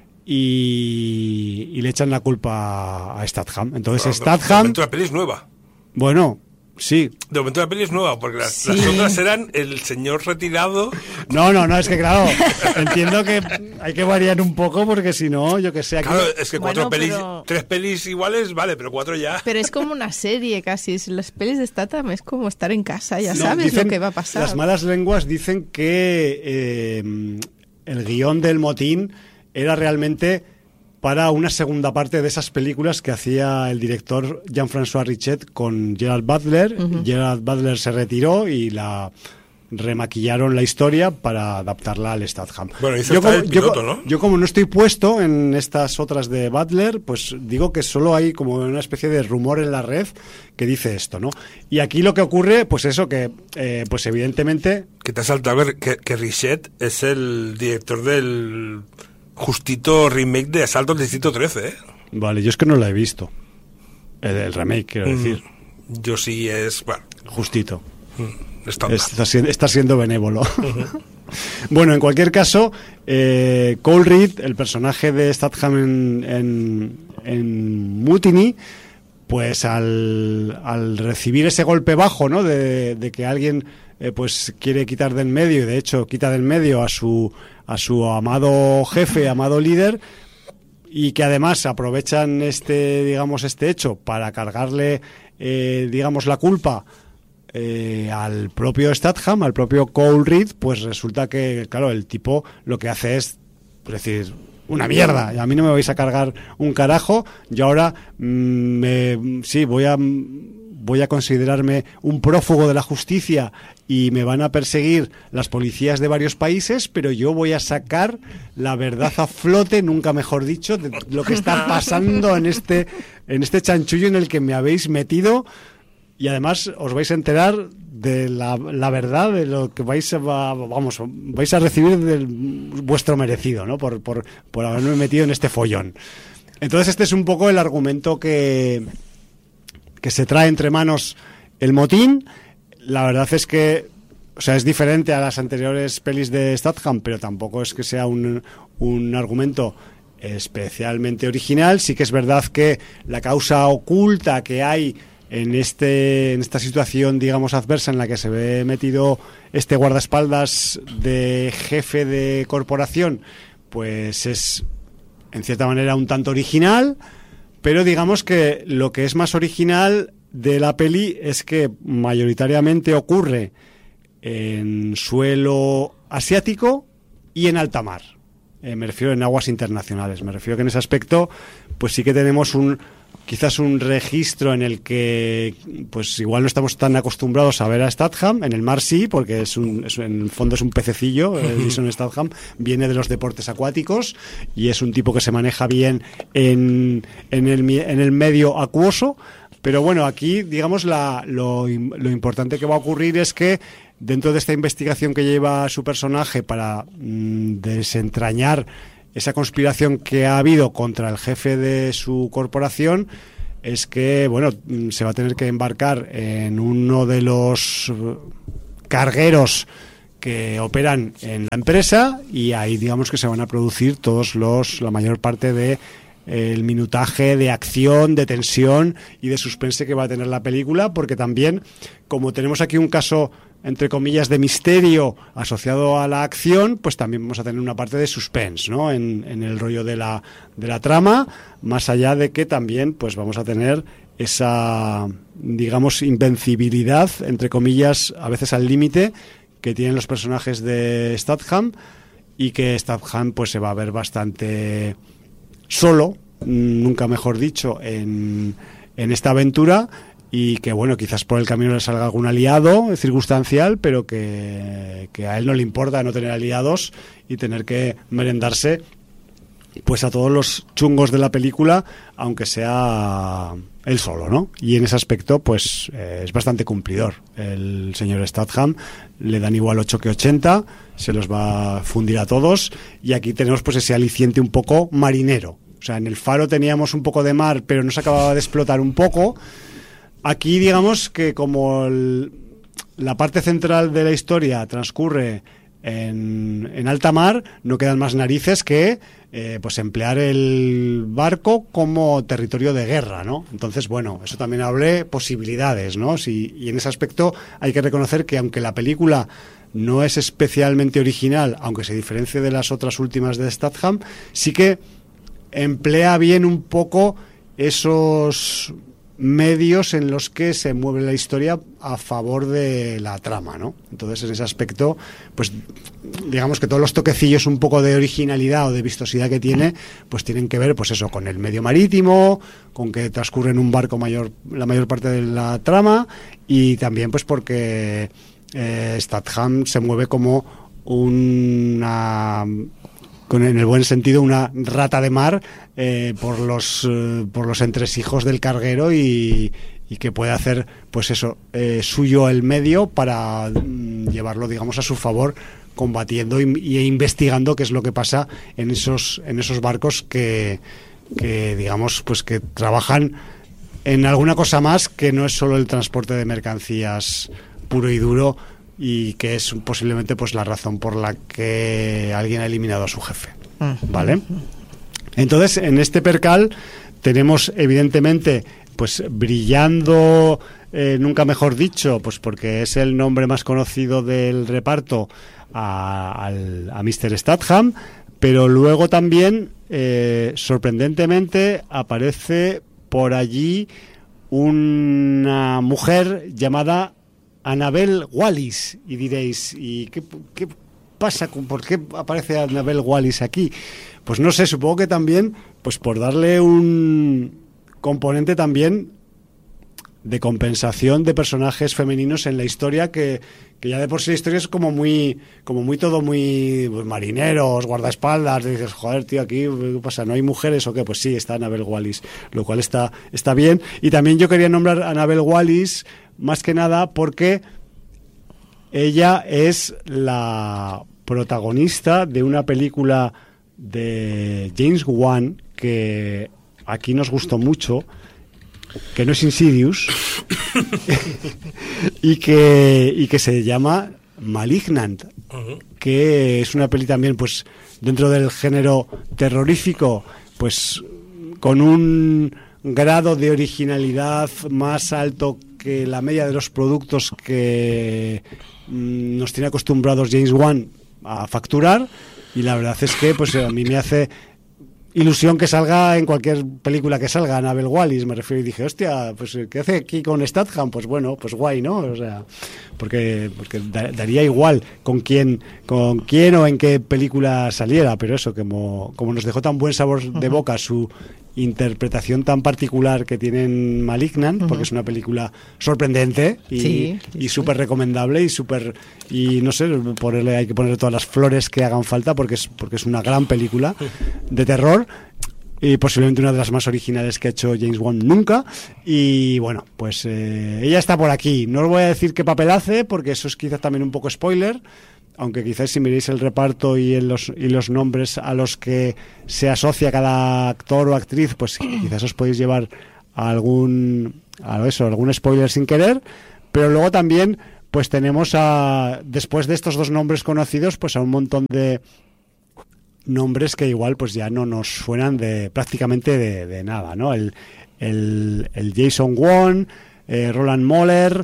y le echan la culpa a Statham. Entonces Statham... De momento la peli es nueva. Bueno, sí. De momento la peli es nueva, porque las otras eran el señor retirado. No, es que claro, entiendo que hay que variar un poco, porque si no, yo que sé... Aquí... Claro, es que Bueno, pelis, pero... 3 pelis iguales, vale, pero 4 ya. Pero es como una serie casi. Las pelis de Statham es como estar en casa, ya No, sabes dicen, lo que va a pasar. Las malas lenguas dicen que el guión del motín era realmente para una segunda parte de esas películas que hacía el director Jean-François Richet con Gerard Butler. Gerard Butler se retiró y la remaquillaron la historia para adaptarla al Statham. Bueno, el piloto, ¿no? Yo como no estoy puesto en estas otras de Butler, pues digo que solo hay como una especie de rumor en la red que dice esto, ¿no? Y aquí lo que ocurre, pues eso, que pues evidentemente... Que te ha saltado que Richet es el director del justito remake de Asalto al Distrito 13, ¿eh? Vale, yo es que no la he visto. El remake, quiero decir. Yo sí es... Bueno, justito. Está siendo benévolo. Bueno, en cualquier caso, Cole Reed, el personaje de Statham en Mutiny, pues al recibir ese golpe bajo, ¿no? De que alguien pues quiere quitar del medio, y de hecho quita del medio a su amado jefe, amado líder, y que además aprovechan este hecho para cargarle digamos la culpa al propio Statham, al propio Cole Reed, pues resulta que, claro, el tipo lo que hace es decir, una mierda, a mí no me vais a cargar un carajo, yo ahora voy a considerarme un prófugo de la justicia y me van a perseguir las policías de varios países, pero yo voy a sacar la verdad a flote, nunca mejor dicho, de lo que está pasando en este chanchullo en el que me habéis metido. Y además os vais a enterar de la verdad, de lo que vais a recibir del vuestro merecido, ¿no? Por haberme metido en este follón. Entonces este es un poco el argumento que se trae entre manos el motín. La verdad es que, o sea, es diferente a las anteriores pelis de Statham, pero tampoco es que sea un argumento especialmente original. Sí que es verdad que la causa oculta que hay en esta situación, digamos, adversa en la que se ve metido este guardaespaldas de jefe de corporación, pues es en cierta manera un tanto original, pero digamos que lo que es más original de la peli es que mayoritariamente ocurre en suelo asiático y en alta mar. Me refiero en aguas internacionales. Me refiero que en ese aspecto pues sí que tenemos quizás un registro en el que pues igual no estamos tan acostumbrados a ver a Statham. En el mar sí, porque en el fondo es un pececillo. Jason Statham viene de los deportes acuáticos y es un tipo que se maneja bien en el medio acuoso. Pero bueno, aquí digamos lo importante que va a ocurrir es que dentro de esta investigación que lleva su personaje para desentrañar esa conspiración que ha habido contra el jefe de su corporación, es que, bueno, se va a tener que embarcar en uno de los cargueros que operan en la empresa, y ahí digamos que se van a producir la mayor parte de el minutaje de acción, de tensión y de suspense que va a tener la película, porque también, como tenemos aquí un caso entre comillas de misterio asociado a la acción, pues también vamos a tener una parte de suspense, ¿no? En el rollo de la trama, más allá de que también pues vamos a tener esa, digamos, invencibilidad, entre comillas, a veces al límite, que tienen los personajes de Statham, y que Statham pues se va a ver bastante solo, nunca mejor dicho, en esta aventura. Y que, bueno, quizás por el camino le salga algún aliado circunstancial, pero que a él no le importa no tener aliados y tener que merendarse pues a todos los chungos de la película, aunque sea él solo, ¿no? Y en ese aspecto pues es bastante cumplidor el señor Statham. Le dan igual 8 que 80, se los va a fundir a todos, y aquí tenemos pues ese aliciente un poco marinero. O sea, en El Faro teníamos un poco de mar, pero no se acababa de explotar un poco. Aquí digamos que como la parte central de la historia transcurre en alta mar, no quedan más narices que pues emplear el barco como territorio de guerra, ¿no? Entonces, bueno, eso también abre posibilidades, ¿no? Y en ese aspecto hay que reconocer que aunque la película no es especialmente original, aunque se diferencie de las otras últimas de Statham, sí que emplea bien un poco esos medios en los que se mueve la historia a favor de la trama, ¿no? Entonces, en ese aspecto, pues digamos que todos los toquecillos un poco de originalidad o de vistosidad que tiene, pues tienen que ver, pues eso, con el medio marítimo, con que transcurre en un barco la mayor parte de la trama, y también pues porque Statham se mueve como en el buen sentido, una rata de mar por los entresijos del carguero, y que puede hacer pues eso, suyo el medio para llevarlo, digamos, a su favor, combatiendo e investigando qué es lo que pasa en esos barcos que digamos pues que trabajan en alguna cosa más que no es solo el transporte de mercancías puro y duro, y que es posiblemente pues la razón por la que alguien ha eliminado a su jefe, ¿vale? Entonces, en este percal tenemos evidentemente pues brillando, nunca mejor dicho, pues porque es el nombre más conocido del reparto, a Mr. Statham, pero luego también sorprendentemente aparece por allí una mujer llamada Annabelle Wallis, y diréis, ¿y qué pasa? ¿Por qué aparece Annabelle Wallis aquí? Pues no sé, supongo que también pues por darle un componente también de compensación de personajes femeninos en la historia, que ya de por sí la historia es como muy todo muy pues, marineros, guardaespaldas. Y dices, joder, tío, aquí ¿qué pasa? ¿No hay mujeres o qué? Pues sí, está Annabelle Wallis, lo cual está bien. Y también yo quería nombrar a Annabelle Wallis más que nada porque ella es la protagonista de una película de James Wan que aquí nos gustó mucho, que no es Insidious, y que se llama Malignant, que es una peli también pues dentro del género terrorífico, pues con un grado de originalidad más alto que la media de los productos que nos tiene acostumbrados James Wan a facturar, y la verdad es que pues a mí me hace ilusión que salga en cualquier película que salga Annabelle Wallis, me refiero, y dije, hostia, pues ¿qué hace aquí con Statham? Pues bueno, pues guay, ¿no? O sea, porque daría igual con quién o en qué película saliera, pero eso, como nos dejó tan buen sabor de boca su interpretación tan particular que tienen Malignant, porque es una película sorprendente y súper recomendable y no sé, hay que ponerle todas las flores que hagan falta porque es una gran película de terror y posiblemente una de las más originales que ha hecho James Wan nunca. Y bueno, pues ella está por aquí. No os voy a decir qué papel hace porque eso es quizás también un poco spoiler, aunque quizás si miréis el reparto y los nombres a los que se asocia cada actor o actriz, pues quizás os podéis llevar algún spoiler sin querer. Pero luego también pues tenemos después de estos dos nombres conocidos, pues a un montón de nombres que igual pues ya no nos suenan prácticamente de nada, ¿no? El Jason Wong, Roland Moller,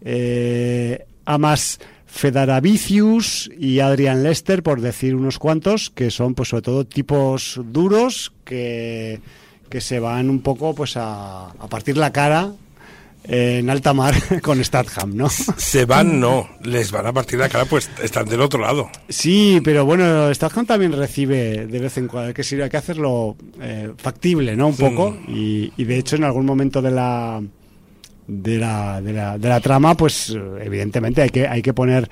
Amas Fedaravicius y Adrian Lester, por decir unos cuantos, que son pues sobre todo tipos duros que se van un poco pues a partir la cara en alta mar con Statham, ¿no? Se van, no, les van a partir la cara, pues están del otro lado. Sí, pero bueno, Statham también recibe de vez en cuando, hay que hacerlo factible, ¿no? Un poco, y de hecho en algún momento de la trama, pues evidentemente hay que poner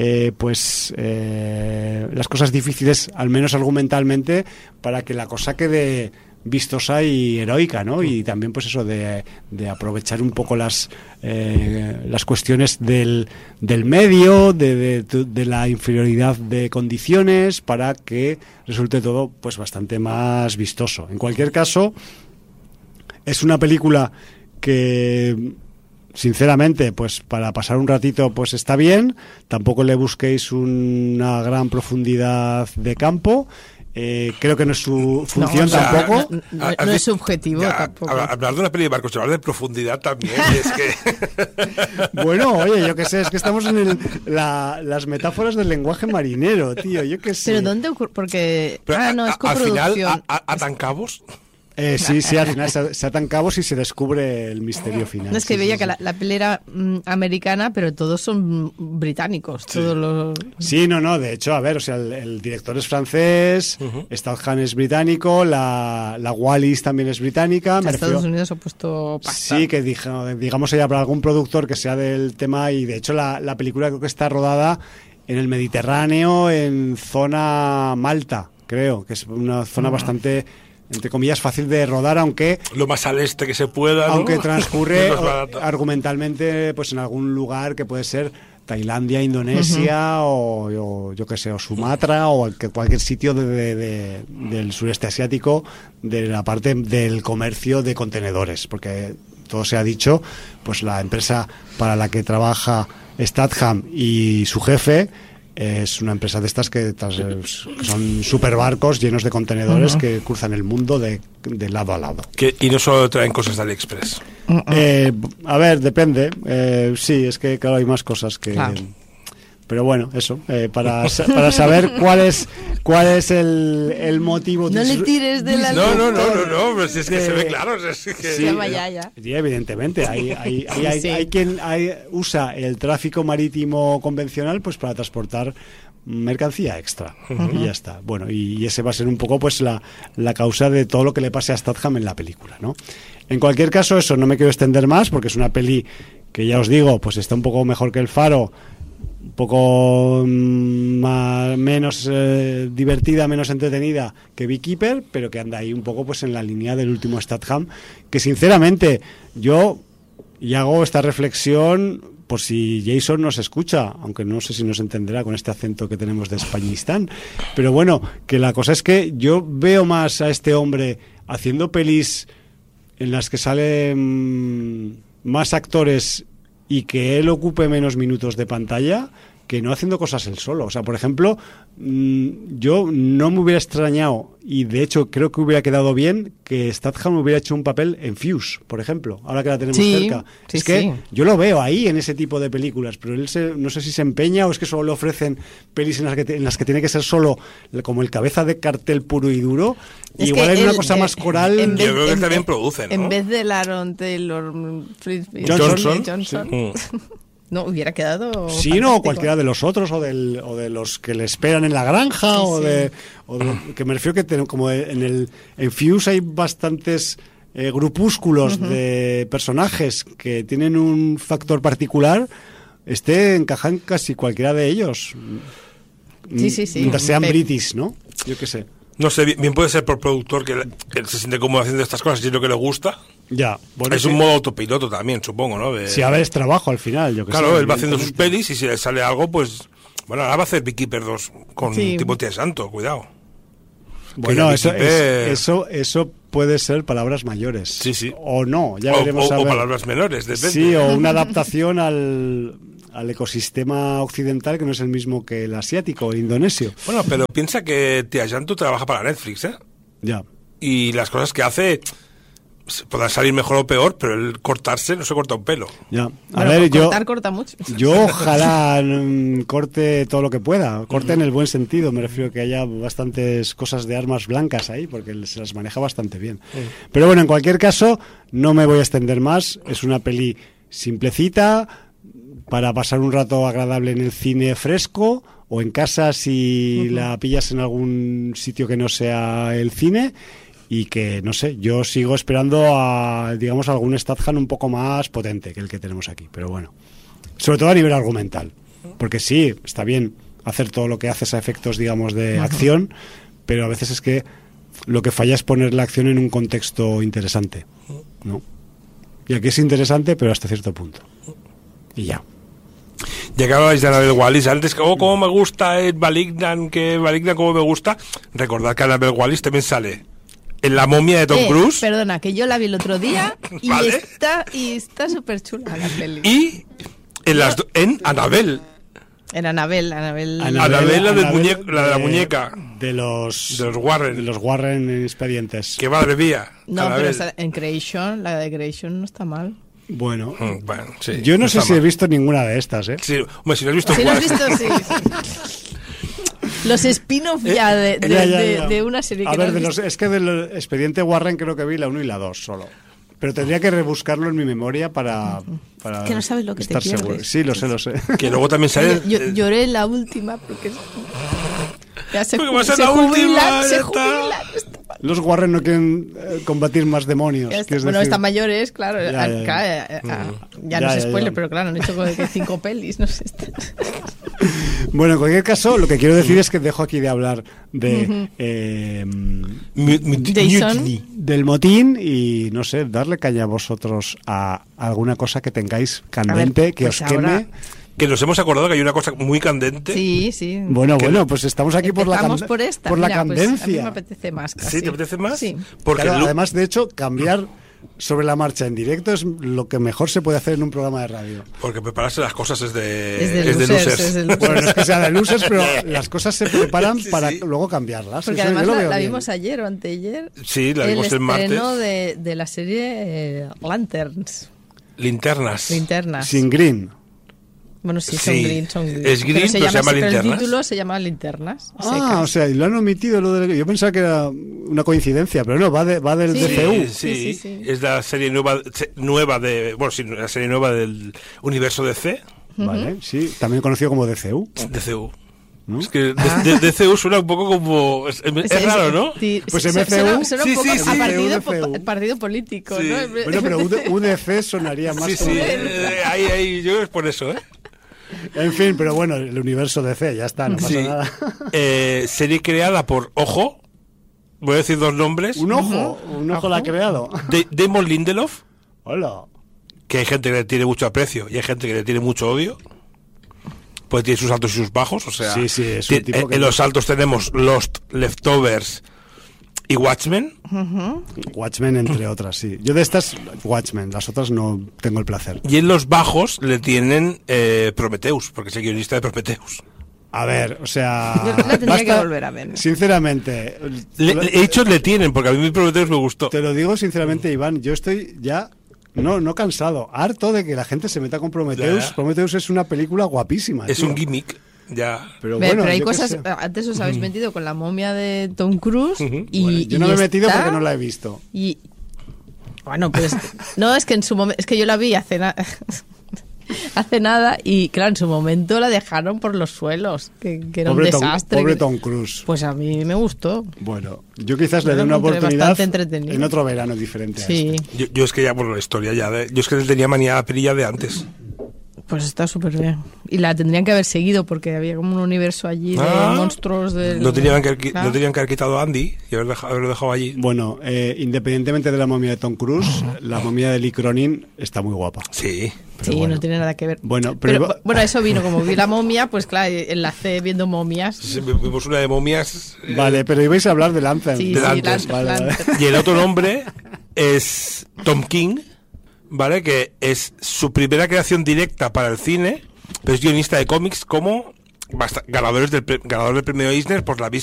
las cosas difíciles, al menos argumentalmente, para que la cosa quede vistosa y heroica, ¿no? Y también pues eso de aprovechar un poco las cuestiones del medio, de la inferioridad de condiciones, para que resulte todo pues bastante más vistoso. En cualquier caso, es una película que sinceramente pues para pasar un ratito pues está bien, tampoco le busquéis una gran profundidad de campo. Creo que no es su función tampoco. No es su objetivo tampoco. Hablar de una peli de barcos, hablar de profundidad también es que... Bueno, oye, yo qué sé, es que estamos en las metáforas del lenguaje marinero, tío, yo qué sé. ¿Pero dónde ocurre? Porque... no, es coproducción. Al final, ¿atan cabos? Sí, al final se atan cabos y se descubre el misterio final. No, es que veía que la peli era americana, pero todos son británicos. Sí. Todos los... Sí, no, de hecho, a ver, o sea, el director es francés, Statham es británico, la Wallis también es británica. Estados Unidos ha puesto pasta. Sí, que digamos haya para algún productor que sea del tema, y de hecho la película creo que está rodada en el Mediterráneo, en zona Malta, creo, que es una zona bastante, entre comillas, fácil de rodar, aunque lo más al este que se pueda, ¿no? Aunque transcurre argumentalmente pues en algún lugar que puede ser Tailandia, Indonesia o yo que sé, o Sumatra o cualquier sitio del sureste asiático, de la parte del comercio de contenedores, porque todo se ha dicho, pues la empresa para la que trabaja Statham y su jefe es una empresa de estas que son super barcos llenos de contenedores que cruzan el mundo de lado a lado. Y no solo traen cosas de AliExpress. A ver, depende. Sí, es que claro, hay más cosas que... Claro. Pero bueno, eso, para saber cuál es el motivo... No le tires de la... No, pues es que se ve claro. Es que... Sí, ya. Sí, evidentemente. Hay quien usa el tráfico marítimo convencional pues para transportar mercancía extra. Y ya está. Bueno, y ese va a ser un poco pues la causa de todo lo que le pase a Statham en la película, ¿no? En cualquier caso, eso, no me quiero extender más porque es una peli que ya os digo, pues está un poco mejor que El Faro, un poco menos divertida, menos entretenida que Beekeeper, pero que anda ahí un poco pues en la línea del último Statham, que sinceramente yo hago esta reflexión por si Jason nos escucha, aunque no sé si nos entenderá con este acento que tenemos de Españistán, pero bueno, que la cosa es que yo veo más a este hombre haciendo pelis en las que salen más actores y que él ocupe menos minutos de pantalla que no haciendo cosas él solo. O sea, por ejemplo, yo no me hubiera extrañado, y de hecho creo que hubiera quedado bien, que Statham hubiera hecho un papel en Fuse, por ejemplo, ahora que la tenemos cerca. Es que yo lo veo ahí en ese tipo de películas, pero él no sé si se empeña o es que solo le ofrecen pelis en las que tiene que ser solo como el cabeza de cartel puro y duro. Es igual hay una cosa más coral. Yo creo que también producen, ¿no? En vez de Aaron Taylor Johnson. Sí. No, hubiera quedado Sí, fantástico. no, cualquiera de los otros o de los que le esperan en la granja Sí, o sí. de que me refiero que como en Fuse hay bastantes grupúsculos de personajes que tienen un factor particular, encajan casi cualquiera de ellos. Sí. Mientras sean Pe- british, ¿no? Yo qué sé. No sé, bien puede ser por productor que se siente cómodo haciendo estas cosas y es lo que le gusta. Ya, bueno, Es sí. un modo autopiloto también, supongo, ¿no? Sí, a ver, es trabajo al final, yo que sé. Claro, él va haciendo sus evidentemente. pelis y si le sale algo, pues... Bueno, ahora va a hacer Beekeeper 2 con Sí. Timothée Santo, cuidado. Bueno, Que eso, Beekeeper- eso puede ser palabras mayores. Sí, sí. O no, ya O, veremos a o ver. palabras menores, depende. Sí, o una adaptación al ecosistema occidental que no es el mismo que el asiático o el indonesio. Bueno, pero piensa que Tia Janto trabaja para Netflix, ¿eh? Ya. Y las cosas que hace podrán salir mejor o peor, pero el cortarse no se corta un pelo. Ya. A Bueno, ver, corta mucho. yo ojalá corte todo lo que pueda. Corte en el buen sentido. Me refiero que haya bastantes cosas de armas blancas ahí, porque se las maneja bastante bien. Pero bueno, en cualquier caso, no me voy a extender más. Es una peli simplecita para pasar un rato agradable en el cine fresco o en casa si la pillas en algún sitio que no sea el cine. Y que, no sé, yo sigo esperando a, digamos, algún Statham un poco más potente que el que tenemos aquí. Pero bueno, sobre todo a nivel argumental. Porque sí, está bien hacer todo lo que haces a efectos, digamos, de acción, pero a veces es que lo que falla es poner la acción en un contexto interesante, ¿no? Y aquí es interesante, pero hasta cierto punto. Y ya. Ya que hablabais de Annabelle Wallis, antes, cómo me gusta el Malignant, cómo me gusta, recordad que Annabelle Wallis también sale en La momia de Tom Cruise Perdona, que yo la vi el otro día y ¿Vale? está súper chula la peli. y en Annabelle. En Annabelle. Annabelle, la de la muñeca. De los Warren. De los Warren expedientes. ¡Qué madre mía! No, Annabelle. pero en Creation, la de Creation no está mal. Bueno, Bueno, sí, yo no sé está si he mal. visto ninguna de estas, ¿eh? Sí, hombre, si lo has visto, Si lo has ¿cuál? visto, sí. Los spin-off ya de una serie que A no ver, has visto. es que del expediente Warren creo que vi la 1 y la 2 solo. Pero tendría que rebuscarlo en mi memoria para Que no sabes lo que te estar seguro. pierdes. Sí, lo sé. Que luego también sale... Yo lloré en la última porque ya Porque va a ser la última, ya se está. jubilan, no está mal. Los Warren no quieren combatir más demonios. Ya está. ¿quieres Bueno, decir? están mayores, claro. Ya, ya. Ya no Ya, es ya, spoiler, ya. pero claro, han hecho como que 5 pelis, no sé. Bueno, en cualquier caso, lo que quiero decir es que dejo aquí de hablar de Jason. Mutiny. del motín y, no sé, darle caña a vosotros a alguna cosa que tengáis candente, A ver, que pues os queme. ahora- Que nos hemos acordado que hay una cosa muy candente. Sí, sí. Bueno, pues estamos aquí por la, Empezamos por esta. por la Mira, pues, candencia. a mí me apetece más. Casi. ¿Sí? ¿Te apetece más? Sí. Porque Claro, Lu- además, de hecho, cambiar sobre la marcha en directo es lo que mejor se puede hacer en un programa de radio. porque prepararse las cosas es de, Es de es de losers, losers. es de losers. Bueno, no es que sea de luces, pero las cosas se preparan Sí, para sí. luego cambiarlas. Porque Eso yo además lo veo la bien. vimos ayer o anteayer. Sí, la vimos el martes. estreno de la serie Lanterns. Linternas. Linternas. Sin Green. Bueno, sí, son Sí, green, son green. es green, pero se llama pero el Linternas. título se llama Linternas. Ah, secas. o sea, y lo han omitido lo de... Yo pensaba que era una coincidencia, pero no, va del Sí. DCU. Sí. Es la serie nueva de... Bueno, sí, la serie nueva del universo DC. Vale, sí, también conocido como DCU. DCU. ¿No? Es que DCU suena un poco como... Es raro, ¿no? Sí, Pues sí, MCU. suena un Sí, poco sí, sí. a MCU. partido político, Sí. ¿no? Bueno, pero UDC sonaría más Sí, como... sí. Ahí, yo es por eso, ¿eh? En fin, pero bueno, el universo DC, ya está, no pasa Sí. nada. Serie creada por, ojo, voy a decir dos nombres. Un ojo la ha creado. Damon Lindelof, Hola. que hay gente que le tiene mucho aprecio y hay gente que le tiene mucho odio. Pues tiene sus altos y sus bajos, o sea... Sí, es un tipo que... En los altos tenemos Lost, Leftovers y Watchmen. Watchmen, entre otras, sí. Yo de estas, Watchmen, las otras no tengo el placer. Y en los bajos le tienen Prometheus, porque es el guionista de Prometheus. A ver, o sea... Yo la tendría que volver a ver. Sinceramente... He dicho le tienen, porque a mí Prometheus me gustó. Te lo digo sinceramente, Iván, yo estoy ya... No cansado, harto de que la gente se meta con Prometheus. Ya. Prometheus es una película guapísima. Es tío. un gimmick, ya. Pero Pero bueno, hay yo qué cosas. sé. Antes os habéis metido con la momia de Tom Cruise. Y, Bueno, yo no y me he metido está- porque no la he visto. Y bueno, pues no, es que en su momento, es que yo la vi hace hace nada y claro, en su momento la dejaron por los suelos, que era un desastre. Pobre Tom Cruise. Pues a mí me gustó. Bueno, yo quizás le Yo dé lo una encontré oportunidad bastante entretenido. en otro verano diferente a Sí, este. Yo es que ya por la historia ya yo es que tenía manía a la perilla de antes. pues está súper bien. Y la tendrían que haber seguido porque había como un universo allí de monstruos del... No tenían que Claro. haber quitado a Andy y haberlo dejado allí. Bueno, independientemente de la momia de Tom Cruise, la momia de Lee Cronin está muy guapa. Sí. Sí, bueno. no tiene nada que ver. Bueno, pero bueno, eso vino, como vi la momia, pues claro, enlacé viendo momias. Sí, vimos una de momias. Vale, pero ibais a hablar de Anthem. Sí, de sí, antes. Vale. Y el otro nombre es Tom King, ¿vale? Que es su primera creación directa para el cine, pero es guionista de cómics como ganador del premio Eisner por La